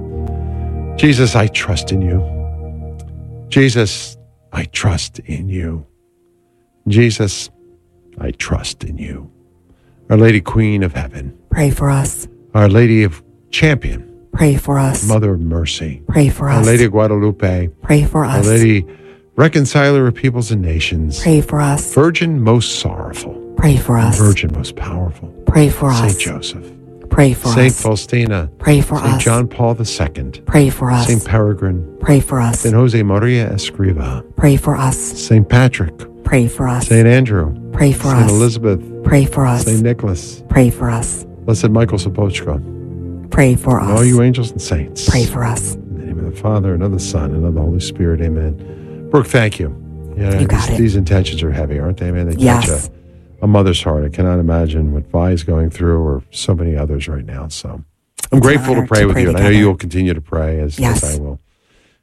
B: Jesus, I trust in you. Jesus, I trust in you. Jesus, I trust in you. Our Lady Queen of Heaven,
J: pray for us.
B: Our Lady of Champion,
J: pray for us.
B: Mother of Mercy,
J: pray for
B: Our
J: us.
B: Lady of Guadalupe,
J: pray for us.
B: Our Lady Reconciler of Peoples and Nations,
J: pray for us.
B: Virgin most sorrowful,
J: pray for us.
B: Virgin most powerful,
J: pray for us.
B: Saint Joseph,
J: pray for
B: Saint
J: us.
B: Faustina,
J: pray for
B: Saint
J: us.
B: John Paul the Second,
J: pray for us.
B: Saint Peregrine,
J: pray for us.
B: Saint Jose Maria Escriva,
J: pray for us.
B: Saint Patrick,
J: pray for us.
B: Saint Andrew,
J: pray for
B: Saint
J: us.
B: Elizabeth,
J: pray for us.
B: Saint Nicholas,
J: pray for us.
B: Blessed Michael Sopochko,
J: pray for
B: and
J: us.
B: all you angels and saints,
J: pray for us.
B: In the name of the Father, and of the Son, and of the Holy Spirit, amen. Brooke, thank you. Yeah,
J: You got
B: these,
J: it.
B: these intentions are heavy, aren't they, man? They
J: Yes.
B: touch a, a mother's heart. I cannot imagine what Vi is going through, or so many others right now. So I'm
J: It's
B: grateful
J: an
B: to
J: honor
B: pray
J: to
B: with
J: pray
B: you, and I know
J: together.
B: you will continue to pray as,
J: Yes.
B: as I will.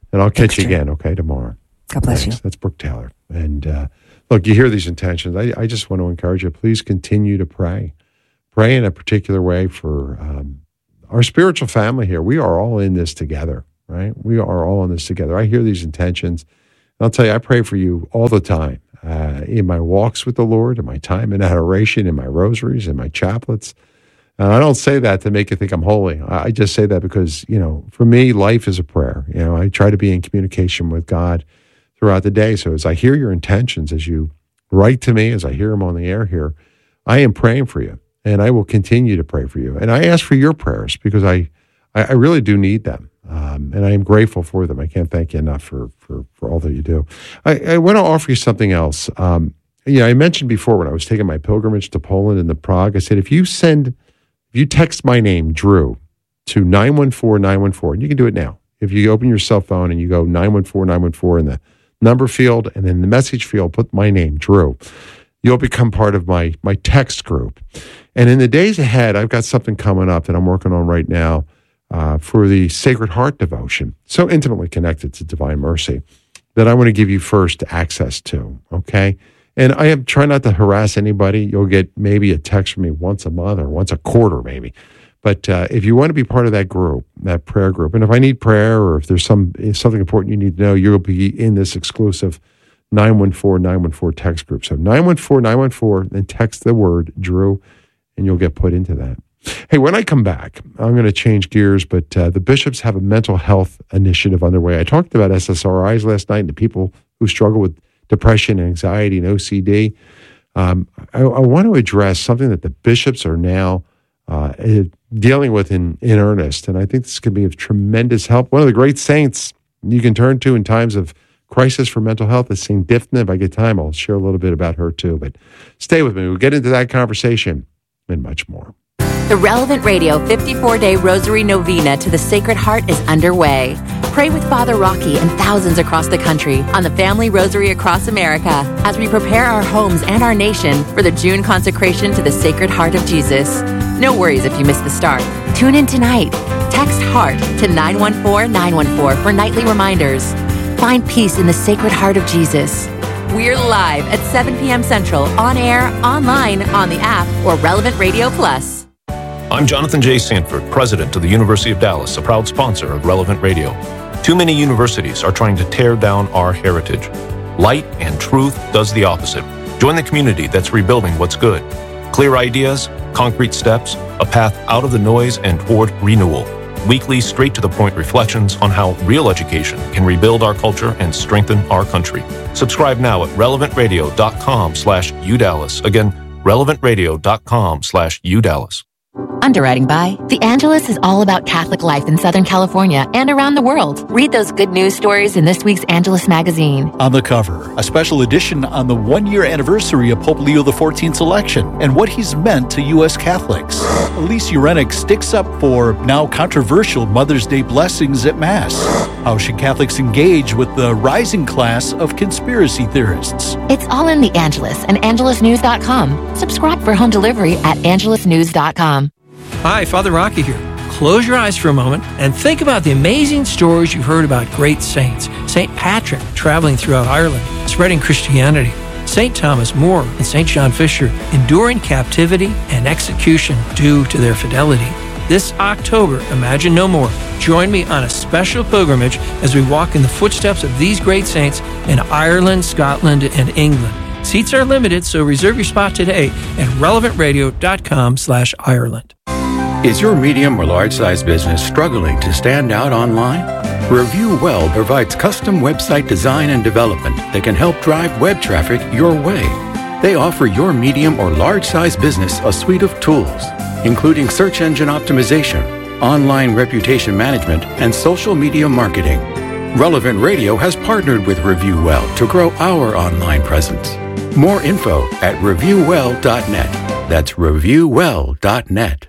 B: And I'll catch you again, okay, tomorrow.
J: God bless
B: Thanks.
J: you.
B: That's Brooke Taylor. And uh, look, you hear these intentions. I, I just want to encourage you, please continue to pray. Pray in a particular way for um, our spiritual family here. We are all in this together, right? We are all in this together. I hear these intentions. And I'll tell you, I pray for you all the time uh, in my walks with the Lord, in my time in adoration, in my rosaries, in my chaplets. And I don't say that to make you think I'm holy. I just say that because, you know, for me, life is a prayer. You know, I try to be in communication with God throughout the day. So as I hear your intentions, as you write to me, as I hear them on the air here, I am praying for you, and I will continue to pray for you. And I ask for your prayers because I, I really do need them, um, and I am grateful for them. I can't thank you enough for for, for all that you do. I, I want to offer you something else. Um, you know, I mentioned before when I was taking my pilgrimage to Poland and to Prague, I said, if you send, if you text my name, Drew, to nine one four nine one four, and you can do it now. If you open your cell phone and you go nine one four nine one four in the number field, and in the message field, put my name, Drew, you'll become part of my my text group. And in the days ahead, I've got something coming up that I'm working on right now uh, for the Sacred Heart devotion, so intimately connected to Divine Mercy, that I want to give you first access to, okay? And I am trying not to harass anybody. You'll get maybe a text from me once a month or once a quarter maybe. But uh, if you want to be part of that group, that prayer group, and if I need prayer or if there's some if something important you need to know, you'll be in this exclusive nine one four nine one four text group. So nine one four nine one four, then text the word Drew, and you'll get put into that. Hey, when I come back, I'm going to change gears, but uh, the bishops have a mental health initiative underway. I talked about S S R Is last night and the people who struggle with depression, anxiety, and O C D. Um, I, I want to address something that the bishops are now uh, dealing with in, in earnest. And I think this could be of tremendous help. One of the great saints you can turn to in times of crisis for mental health is Saint Dipna. If I get time, I'll share a little bit about her too. But stay with me. We'll get into that conversation and much more.
G: The Relevant Radio fifty-four day Rosary Novena to the Sacred Heart is underway. Pray with Father Rocky and thousands across the country on the Family Rosary across America as we prepare our homes and our nation for the June consecration to the Sacred Heart of Jesus. No worries if you missed the start. Tune in tonight. Text HEART to nine one four nine one four for nightly reminders. Find peace in the Sacred Heart of Jesus. We're live at seven p.m. Central, on air, online, on the app, or Relevant Radio Plus.
R: I'm Jonathan J. Sanford, president of the University of Dallas, a proud sponsor of Relevant Radio. Too many universities are trying to tear down our heritage. Light and truth does the opposite. Join the community that's rebuilding what's good. Clear ideas, concrete steps, a path out of the noise and toward renewal. Weekly, straight-to-the-point reflections on how real education can rebuild our culture and strengthen our country. Subscribe now at relevant radio dot com slash U Dallas. Again, relevant radio dot com slash U Dallas.
G: Underwriting by The Angelus is all about Catholic life in Southern California and around the world. Read those good news stories in this week's Angelus magazine.
S: On the cover, a special edition on the one-year anniversary of Pope Leo the fourteenth's election and what he's meant to U S Catholics. Elise Urenick sticks up for now controversial Mother's Day blessings at Mass. How should Catholics engage with the rising class of conspiracy theorists?
G: It's all in The Angelus and angelus news dot com. Subscribe for home delivery at angelus news dot com.
T: Hi, Father Rocky here. Close your eyes for a moment and think about the amazing stories you've heard about great saints. Saint Patrick traveling throughout Ireland, spreading Christianity. Saint Thomas More and Saint John Fisher enduring captivity and execution due to their fidelity. This October, Imagine No More. Join me on a special pilgrimage as we walk in the footsteps of these great saints in Ireland, Scotland, and England. Seats are limited, so reserve your spot today at relevant radio dot com slash Ireland.
U: Is your medium or large size business struggling to stand out online? Review Well provides custom website design and development that can help drive web traffic your way. They offer your medium or large size business a suite of tools, including search engine optimization, online reputation management, and social media marketing. Relevant Radio has partnered with Review Well to grow our online presence. More info at review well dot net. That's review well dot net.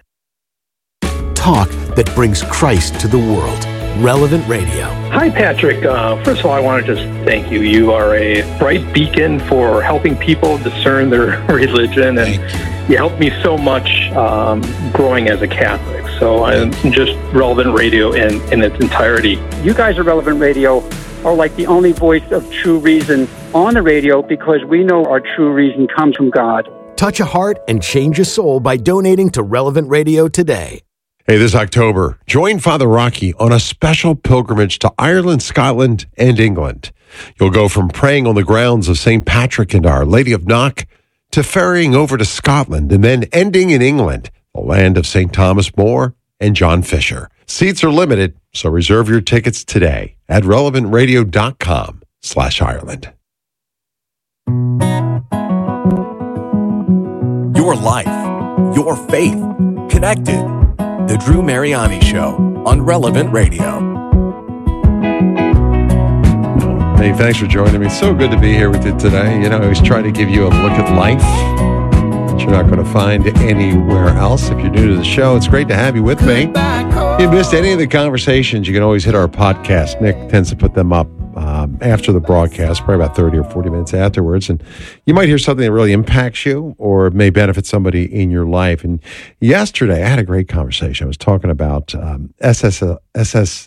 I: Talk that brings Christ to the world. Relevant Radio.
V: Hi, Patrick. Uh, first of all, I want to just thank you. You are a bright beacon for helping people discern their religion, and you. you helped me so much um, growing as a Catholic. So I'm just Relevant Radio in, in its entirety.
A: You guys at Relevant Radio are like the only voice of true reason on the radio, because we know our true reason comes from God.
I: Touch a heart and change a soul by donating to Relevant Radio today.
B: Hey, this October, join Father Rocky on a special pilgrimage to Ireland, Scotland, and England. You'll go from praying on the grounds of Saint Patrick and Our Lady of Knock to ferrying over to Scotland and then ending in England, the land of Saint Thomas More and John Fisher. Seats are limited, so reserve your tickets today at relevantradio.com slash Ireland.
C: Your life, your faith, connected. The Drew Mariani Show on Relevant Radio.
B: Hey, thanks for joining me. It's so good to be here with you today. You know, I always try to give you a look at life that you're not going to find anywhere else. If you're new to the show, it's great to have you with me. If you missed any of the conversations, you can always hit our podcast. Nick tends to put them up um, after the broadcast, probably about thirty or forty minutes afterwards. And you might hear something that really impacts you or may benefit somebody in your life. And yesterday, I had a great conversation. I was talking about um, S S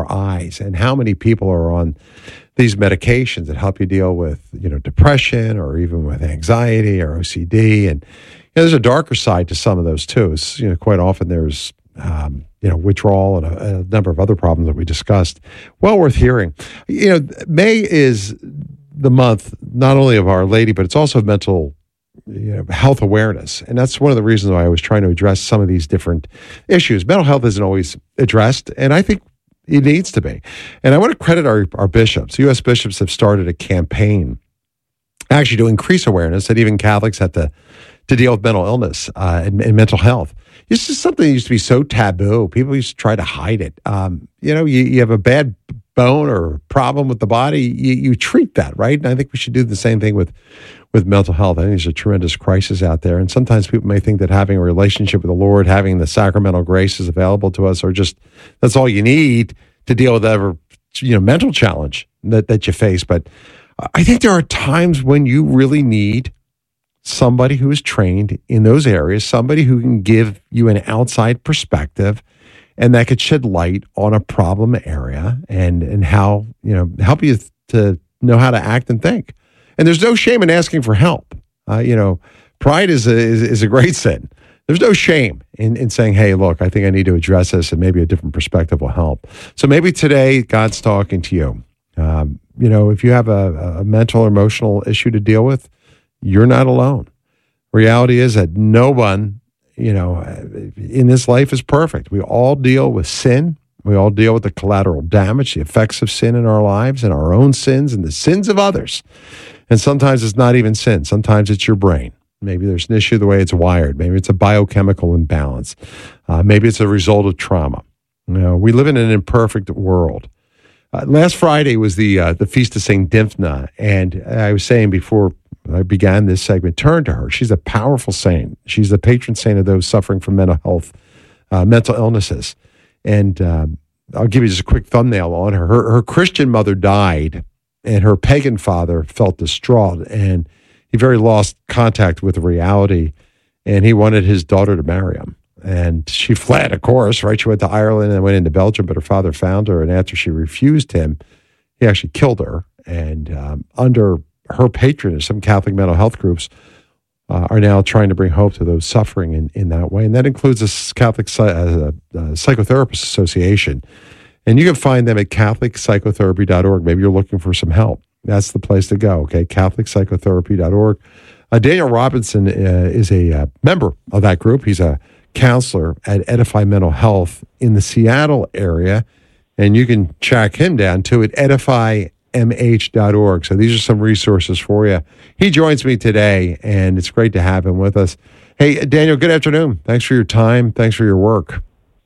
B: R Is and how many people are on these medications that help you deal with, you know, depression or even with anxiety or O C D. And you know, there's a darker side to some of those too. It's, you know, quite often there's, um, you know, withdrawal and a, a number of other problems that we discussed. Well worth hearing. You know, May is the month not only of Our Lady, but it's also mental, you know, health awareness. And that's one of the reasons why I was trying to address some of these different issues. Mental health isn't always addressed, and I think it needs to be. And I want to credit our, our bishops. U S bishops have started a campaign actually to increase awareness that even Catholics have to, to deal with mental illness uh, and, and mental health. It's just something that used to be so taboo. People used to try to hide it. Um, you know, you, you have a bad bone or problem with the body, you, you treat that, right? And I think we should do the same thing with, with mental health. I think there's a tremendous crisis out there. And sometimes people may think that having a relationship with the Lord, having the sacramental graces available to us, are just, that's all you need to deal with whatever, you know, mental challenge that, that you face. But I think there are times when you really need somebody who is trained in those areas, somebody who can give you an outside perspective and that could shed light on a problem area and, and how, you know, help you to know how to act and think. And there's no shame in asking for help. Uh, you know, pride is a, is, is a great sin. There's no shame in, in saying, hey, look, I think I need to address this and maybe a different perspective will help. So maybe today God's talking to you. Um, you know, if you have a, a mental or emotional issue to deal with, you're not alone. Reality is that no one, you know, in this life is perfect. We all deal with sin. We all deal with the collateral damage, the effects of sin in our lives and our own sins and the sins of others. And sometimes it's not even sin. Sometimes it's your brain. Maybe there's an issue the way it's wired. Maybe it's a biochemical imbalance. Uh, maybe it's a result of trauma. You know, we live in an imperfect world. Uh, last Friday was the uh, the Feast of Saint Dymphna, and I was saying before I began this segment, turn to her. She's a powerful saint. She's the patron saint of those suffering from mental health, uh, mental illnesses. And um, I'll give you just a quick thumbnail on her. Her, her Christian mother died, and her pagan father felt distraught, and he very lost contact with reality, and he wanted his daughter to marry him. And she fled, of course, right? She went to Ireland and went into Belgium, but her father found her, and after she refused him, he actually killed her. And um, under her patronage, some Catholic mental health groups uh, are now trying to bring hope to those suffering in, in that way. And that includes the Catholic uh, uh, Psychotherapist Association. And you can find them at catholic psychotherapy dot org. Maybe you're looking for some help. That's the place to go, okay? catholic psychotherapy dot org. Uh, Daniel Robinson uh, is a uh, member of that group. He's a counselor at Edify Mental Health in the Seattle area. And you can track him down too at edify m h dot org. So these are some resources for you. He joins me today, and it's great to have him with us. Hey, Daniel, good afternoon. Thanks for your time. Thanks for your work.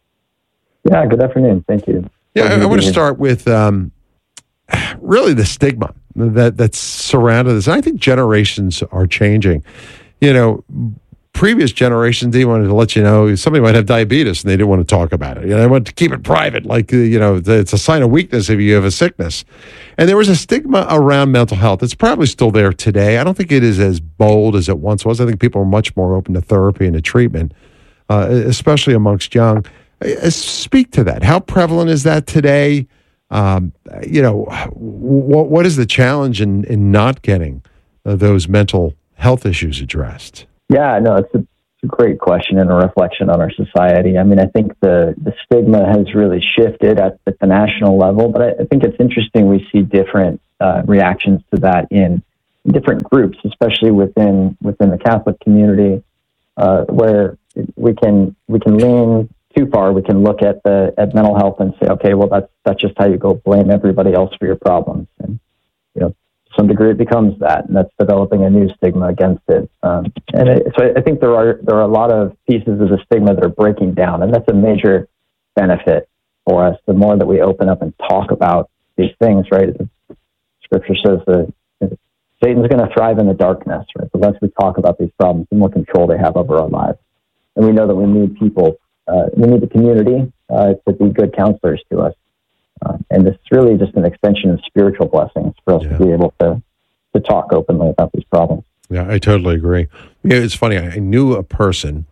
W: Yeah, good afternoon. Thank you.
B: Yeah, I, I want to start with um, really the stigma that that's surrounded this. And I think generations are changing. You know, previous generations, they wanted to let you know somebody might have diabetes and they didn't want to talk about it. You know, they wanted to keep it private, like, you know, it's a sign of weakness if you have a sickness. And there was a stigma around mental health. It's probably still there today. I don't think it is as bold as it once was. I think people are much more open to therapy and to treatment, uh, especially amongst young. Uh, speak to that. How prevalent is that today? Um, you know, what what is the challenge in, in not getting uh, those mental health issues addressed?
W: Yeah, no, it's a, it's a great question and a reflection on our society. I mean, I think the, the stigma has really shifted at, at the national level, but I, I think it's interesting we see different uh, reactions to that in different groups, especially within within the Catholic community, uh, where we can we can lean too far. We can look at the at mental health and say, okay, well, that's that's just how you go blame everybody else for your problems, and you know, to some degree, it becomes that, and that's developing a new stigma against it. Um, and it, so I think there are there are a lot of pieces of the stigma that are breaking down, and that's a major benefit for us. The more that we open up and talk about these things, right? The Scripture says that Satan's going to thrive in the darkness, right? The less we talk about these problems, the more control they have over our lives, and we know that we need people. Uh, we need the community uh, to be good counselors to us. Uh, and this is really just an extension of spiritual blessings for us yeah. to be able to, to talk openly about these problems.
B: Yeah, I totally agree. Yeah, it's funny. I knew a person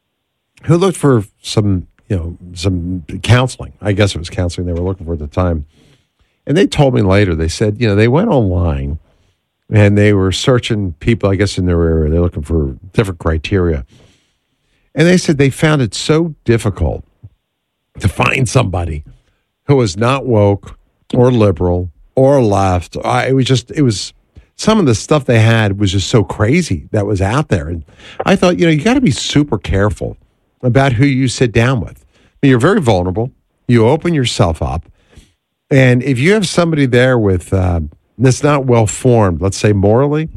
B: who looked for some, you know, some counseling. I guess it was counseling they were looking for at the time. And they told me later, they said, you know, they went online and they were searching people, I guess, in their area. They're looking for different criteria. And they said they found it so difficult to find somebody who was not woke or liberal or left. I, it was just, it was, some of the stuff they had was just so crazy that was out there. And I thought, you know, you got to be super careful about who you sit down with. I mean, you're very vulnerable. You open yourself up. And if you have somebody there with, uh, that's not well formed, let's say morally,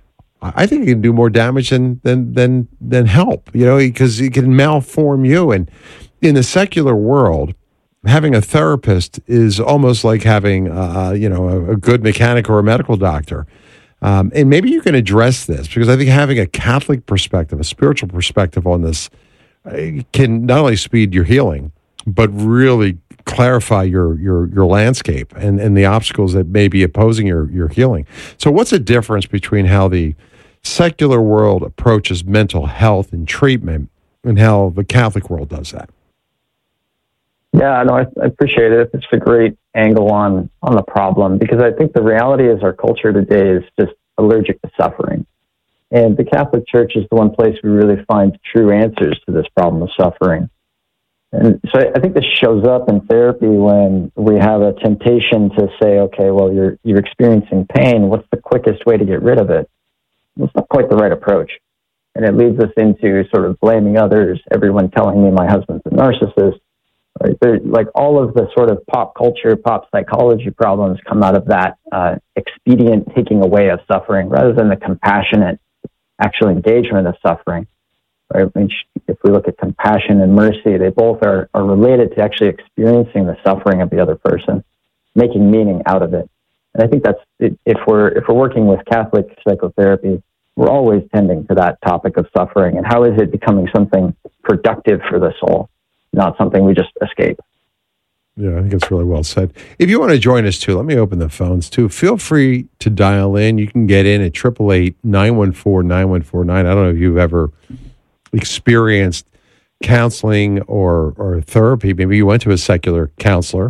B: I think it can do more damage than than than than help, you know, because it can malform you. And in the secular world, having a therapist is almost like having, uh, you know, a, a good mechanic or a medical doctor. Um, and maybe you can address this, because I think having a Catholic perspective, a spiritual perspective on this, uh, can not only speed your healing, but really clarify your your your landscape and, and the obstacles that may be opposing your, your healing. So what's the difference between how the secular world approaches mental health and treatment and how the Catholic world does that?
W: Yeah, no, I, I appreciate it. It's a great angle on, on the problem, because I think the reality is our culture today is just allergic to suffering. And the Catholic Church is the one place we really find true answers to this problem of suffering. And so I think this shows up in therapy when we have a temptation to say, okay, well, you're you're experiencing pain. What's the quickest way to get rid of it? It's not quite the right approach. And it leads us into sort of blaming others, everyone telling me my husband's a narcissist. Right? They're, like all of the sort of pop culture, pop psychology problems come out of that uh, expedient taking away of suffering rather than the compassionate actual engagement of suffering. Right? I mean, if we look at compassion and mercy, they both are, are related to actually experiencing the suffering of the other person, making meaning out of it. And I think that's, if we're if we're working with Catholic psychotherapy, we're always tending to that topic of suffering and how is it becoming something productive for the soul, not something we just escape.
B: Yeah, I think it's really well said. If you want to join us too, let me open the phones too. Feel free to dial in. You can get in at eight eight eight, nine one four, nine one four nine. I don't know if you've ever experienced counseling or or therapy. Maybe you went to a secular counselor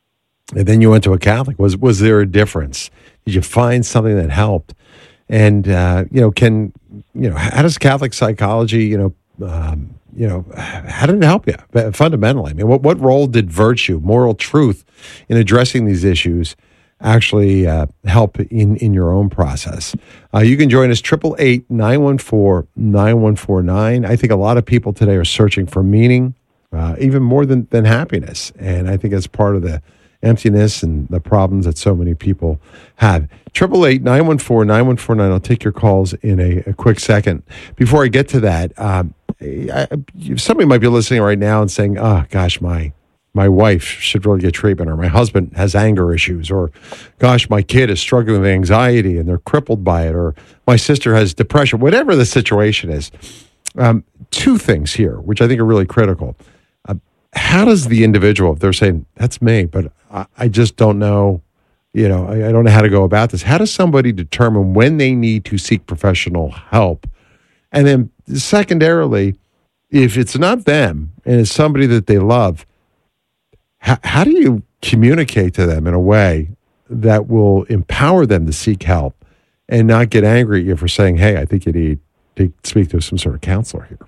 B: and then you went to a Catholic. Was was there a difference? Did you find something that helped? And uh, you know, can you know how does Catholic psychology, you know, um, you know, how did it help you fundamentally? I mean, what what role did virtue, moral truth, in addressing these issues actually uh, help in, in your own process? Uh, you can join us, eight eight eight, nine one four, nine one four nine. I think a lot of people today are searching for meaning, uh, even more than, than happiness. And I think that's part of the emptiness and the problems that so many people have. eight eight eight, nine one four, nine one four nine. I'll take your calls in a, a quick second. Before I get to that, um, I, somebody might be listening right now and saying, oh, gosh, my my wife should really get treatment, or my husband has anger issues, or gosh, my kid is struggling with anxiety and they're crippled by it, or my sister has depression, whatever the situation is. Um, two things here, which I think are really critical. Uh, how does the individual, if they're saying, that's me, but I, I just don't know, you know, I, I don't know how to go about this. How does somebody determine when they need to seek professional help? And then secondarily, if it's not them and it's somebody that they love, how, how do you communicate to them in a way that will empower them to seek help and not get angry at you for saying, hey, I think you need to speak to some sort of counselor here?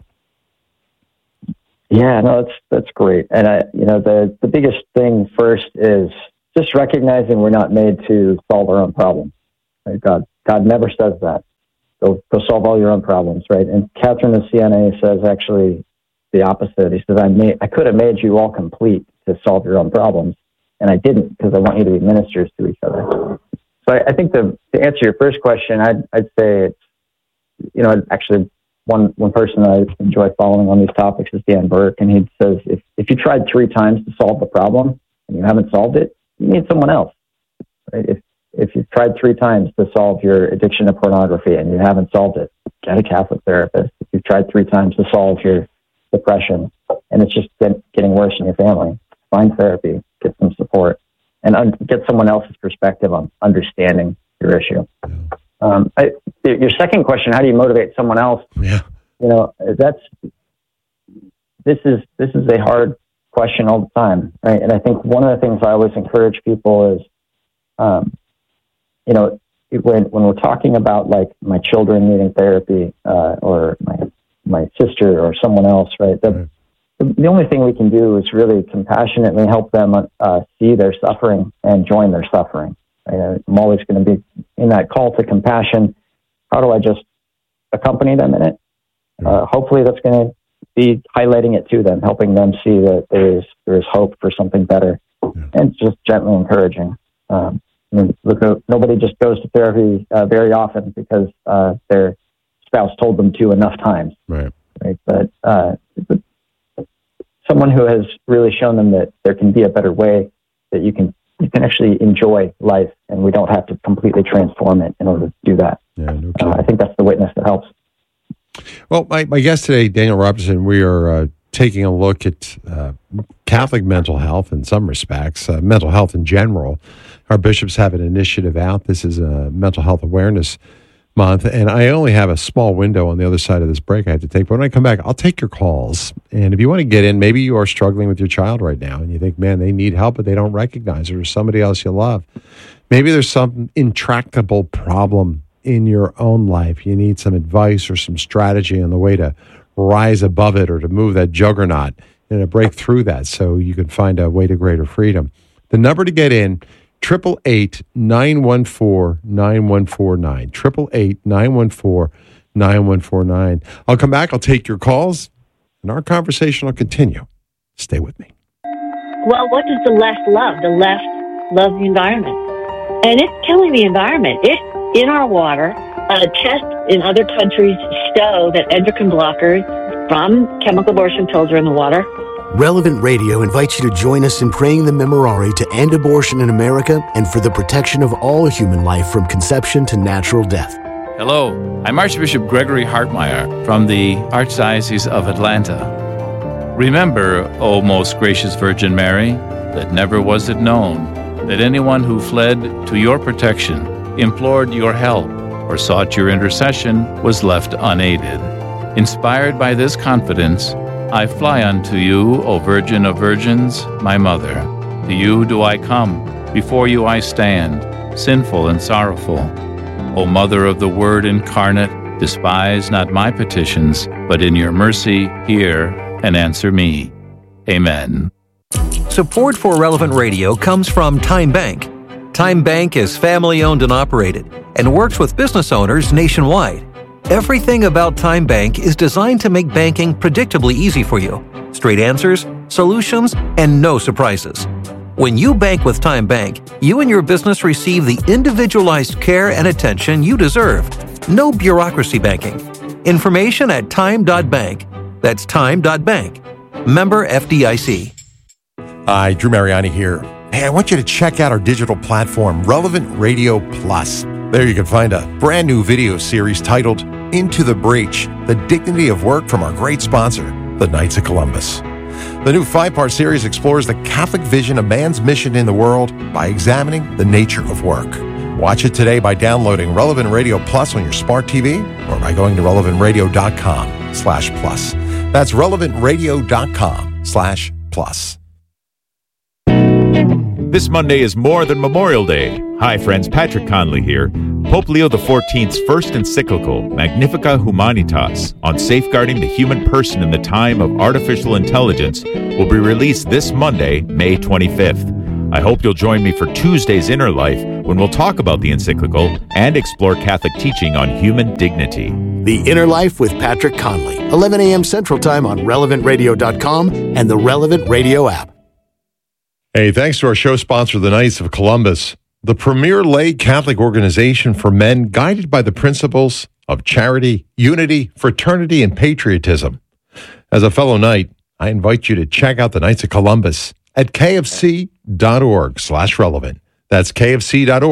W: Yeah, no, that's that's great. And I, you know, the, the biggest thing first is just recognizing we're not made to solve our own problems. Right? God, God never says that. Go, go solve all your own problems, right? And Catherine of Siena says actually the opposite. He says, I made, I could have made you all complete to solve your own problems, and I didn't because I want you to be ministers to each other. So I, I think the, to answer your first question, I'd, I'd say it's, you know, actually one one person I enjoy following on these topics is Dan Burke, and he says if, if you tried three times to solve the problem and you haven't solved it, you need someone else. Right? If if you've tried three times to solve your addiction to pornography and you haven't solved it, get a Catholic therapist. If you've tried three times to solve your depression and it's just get, getting worse in your family, find therapy, get some support, and un- get someone else's perspective on understanding your issue. Um, I, your second question, how do you motivate someone else?
B: Yeah.
W: You know, that's, this is, this is a hard question all the time, right? And I think one of the things I always encourage people is, um, you know, when, when we're talking about like my children needing therapy, uh, or my, my sister or someone else, right? The, right. the only thing we can do is really compassionately help them, uh, see their suffering and join their suffering. I'm always going to be in that call to compassion. How do I just accompany them in it? Uh, hopefully that's going to be highlighting it to them, helping them see that there is there is hope for something better, and just gently encouraging. Um, I mean, look, nobody just goes to therapy uh, very often because uh, their spouse told them to enough times.
B: Right.
W: Right. But uh, someone who has really shown them that there can be a better way, that you can you can actually enjoy life, and we don't have to completely transform it in order to do that.
B: Yeah, no
W: uh, I think that's the witness that helps.
B: Well, my, my guest today, Daniel Robertson, we are uh, taking a look at uh, Catholic mental health in some respects, uh, mental health in general. Our bishops have an initiative out. This is a mental health awareness month, and I only have a small window on the other side of this break I have to take. But when I come back, I'll take your calls. And if you want to get in, maybe you are struggling with your child right now, and you think, man, they need help, but they don't recognize it, or somebody else you love. Maybe there's some intractable problem in your own life. You need some advice or some strategy on the way to rise above it or to move that juggernaut and to break through that so you can find a way to greater freedom. The number to get in, eight eight eight, nine one four, nine one four nine. eight eight eight, nine one four, nine one four nine. I'll come back. I'll take your calls, and our conversation will continue. Stay with me.
D: Well, what does the left love? The left loves the environment. And it's killing the environment. It's in our water. Uh, tests in other countries show that endocrine blockers from chemical abortion pills are in the water.
I: Relevant Radio invites you to join us in praying the Memorare to end abortion in America and for the protection of all human life from conception to natural death.
F: Hello, I'm Archbishop Gregory Hartmeyer from the Archdiocese of Atlanta. Remember, O most gracious Virgin Mary, that never was it known that anyone who fled to your protection, implored your help, or sought your intercession was left unaided. Inspired by this confidence, I fly unto you, O Virgin of Virgins, my Mother. To you do I come, before you I stand, sinful and sorrowful. O Mother of the Word incarnate, despise not my petitions, but in your mercy hear and answer me. Amen.
H: Support for Relevant Radio comes from Time Bank. Time Bank is family-owned and operated and works with business owners nationwide. Everything about Time Bank is designed to make banking predictably easy for you. Straight answers, solutions, and no surprises. When you bank with Time Bank, you and your business receive the individualized care and attention you deserve. No bureaucracy banking. Information at time dot bank. That's time dot bank. Member F D I C.
B: Hi, Drew Mariani here. Hey, I want you to check out our digital platform, Relevant Radio Plus. There you can find a brand new video series titled Into the Breach, The Dignity of Work from our great sponsor, the Knights of Columbus. The new five-part series explores the Catholic vision of man's mission in the world by examining the nature of work. Watch it today by downloading Relevant Radio Plus on your smart T V or by going to relevant radio dot com slash plus. That's relevantradio.com slash plus.
E: This Monday is more than Memorial Day. Hi, friends. Patrick Conley here. Pope Leo the fourteenth's first encyclical, Magnificat Humanitas, on safeguarding the human person in the time of artificial intelligence, will be released this Monday, May twenty-fifth. I hope you'll join me for Tuesday's Inner Life, when we'll talk about the encyclical and explore Catholic teaching on human dignity.
I: The Inner Life with Patrick Conley, eleven a.m. Central Time on relevant radio dot com and the Relevant Radio app.
B: Hey, thanks to our show sponsor, the Knights of Columbus, the premier lay Catholic organization for men guided by the principles of charity, unity, fraternity, and patriotism. As a fellow Knight, I invite you to check out the Knights of Columbus at kfc.org slash relevant. That's kfc.org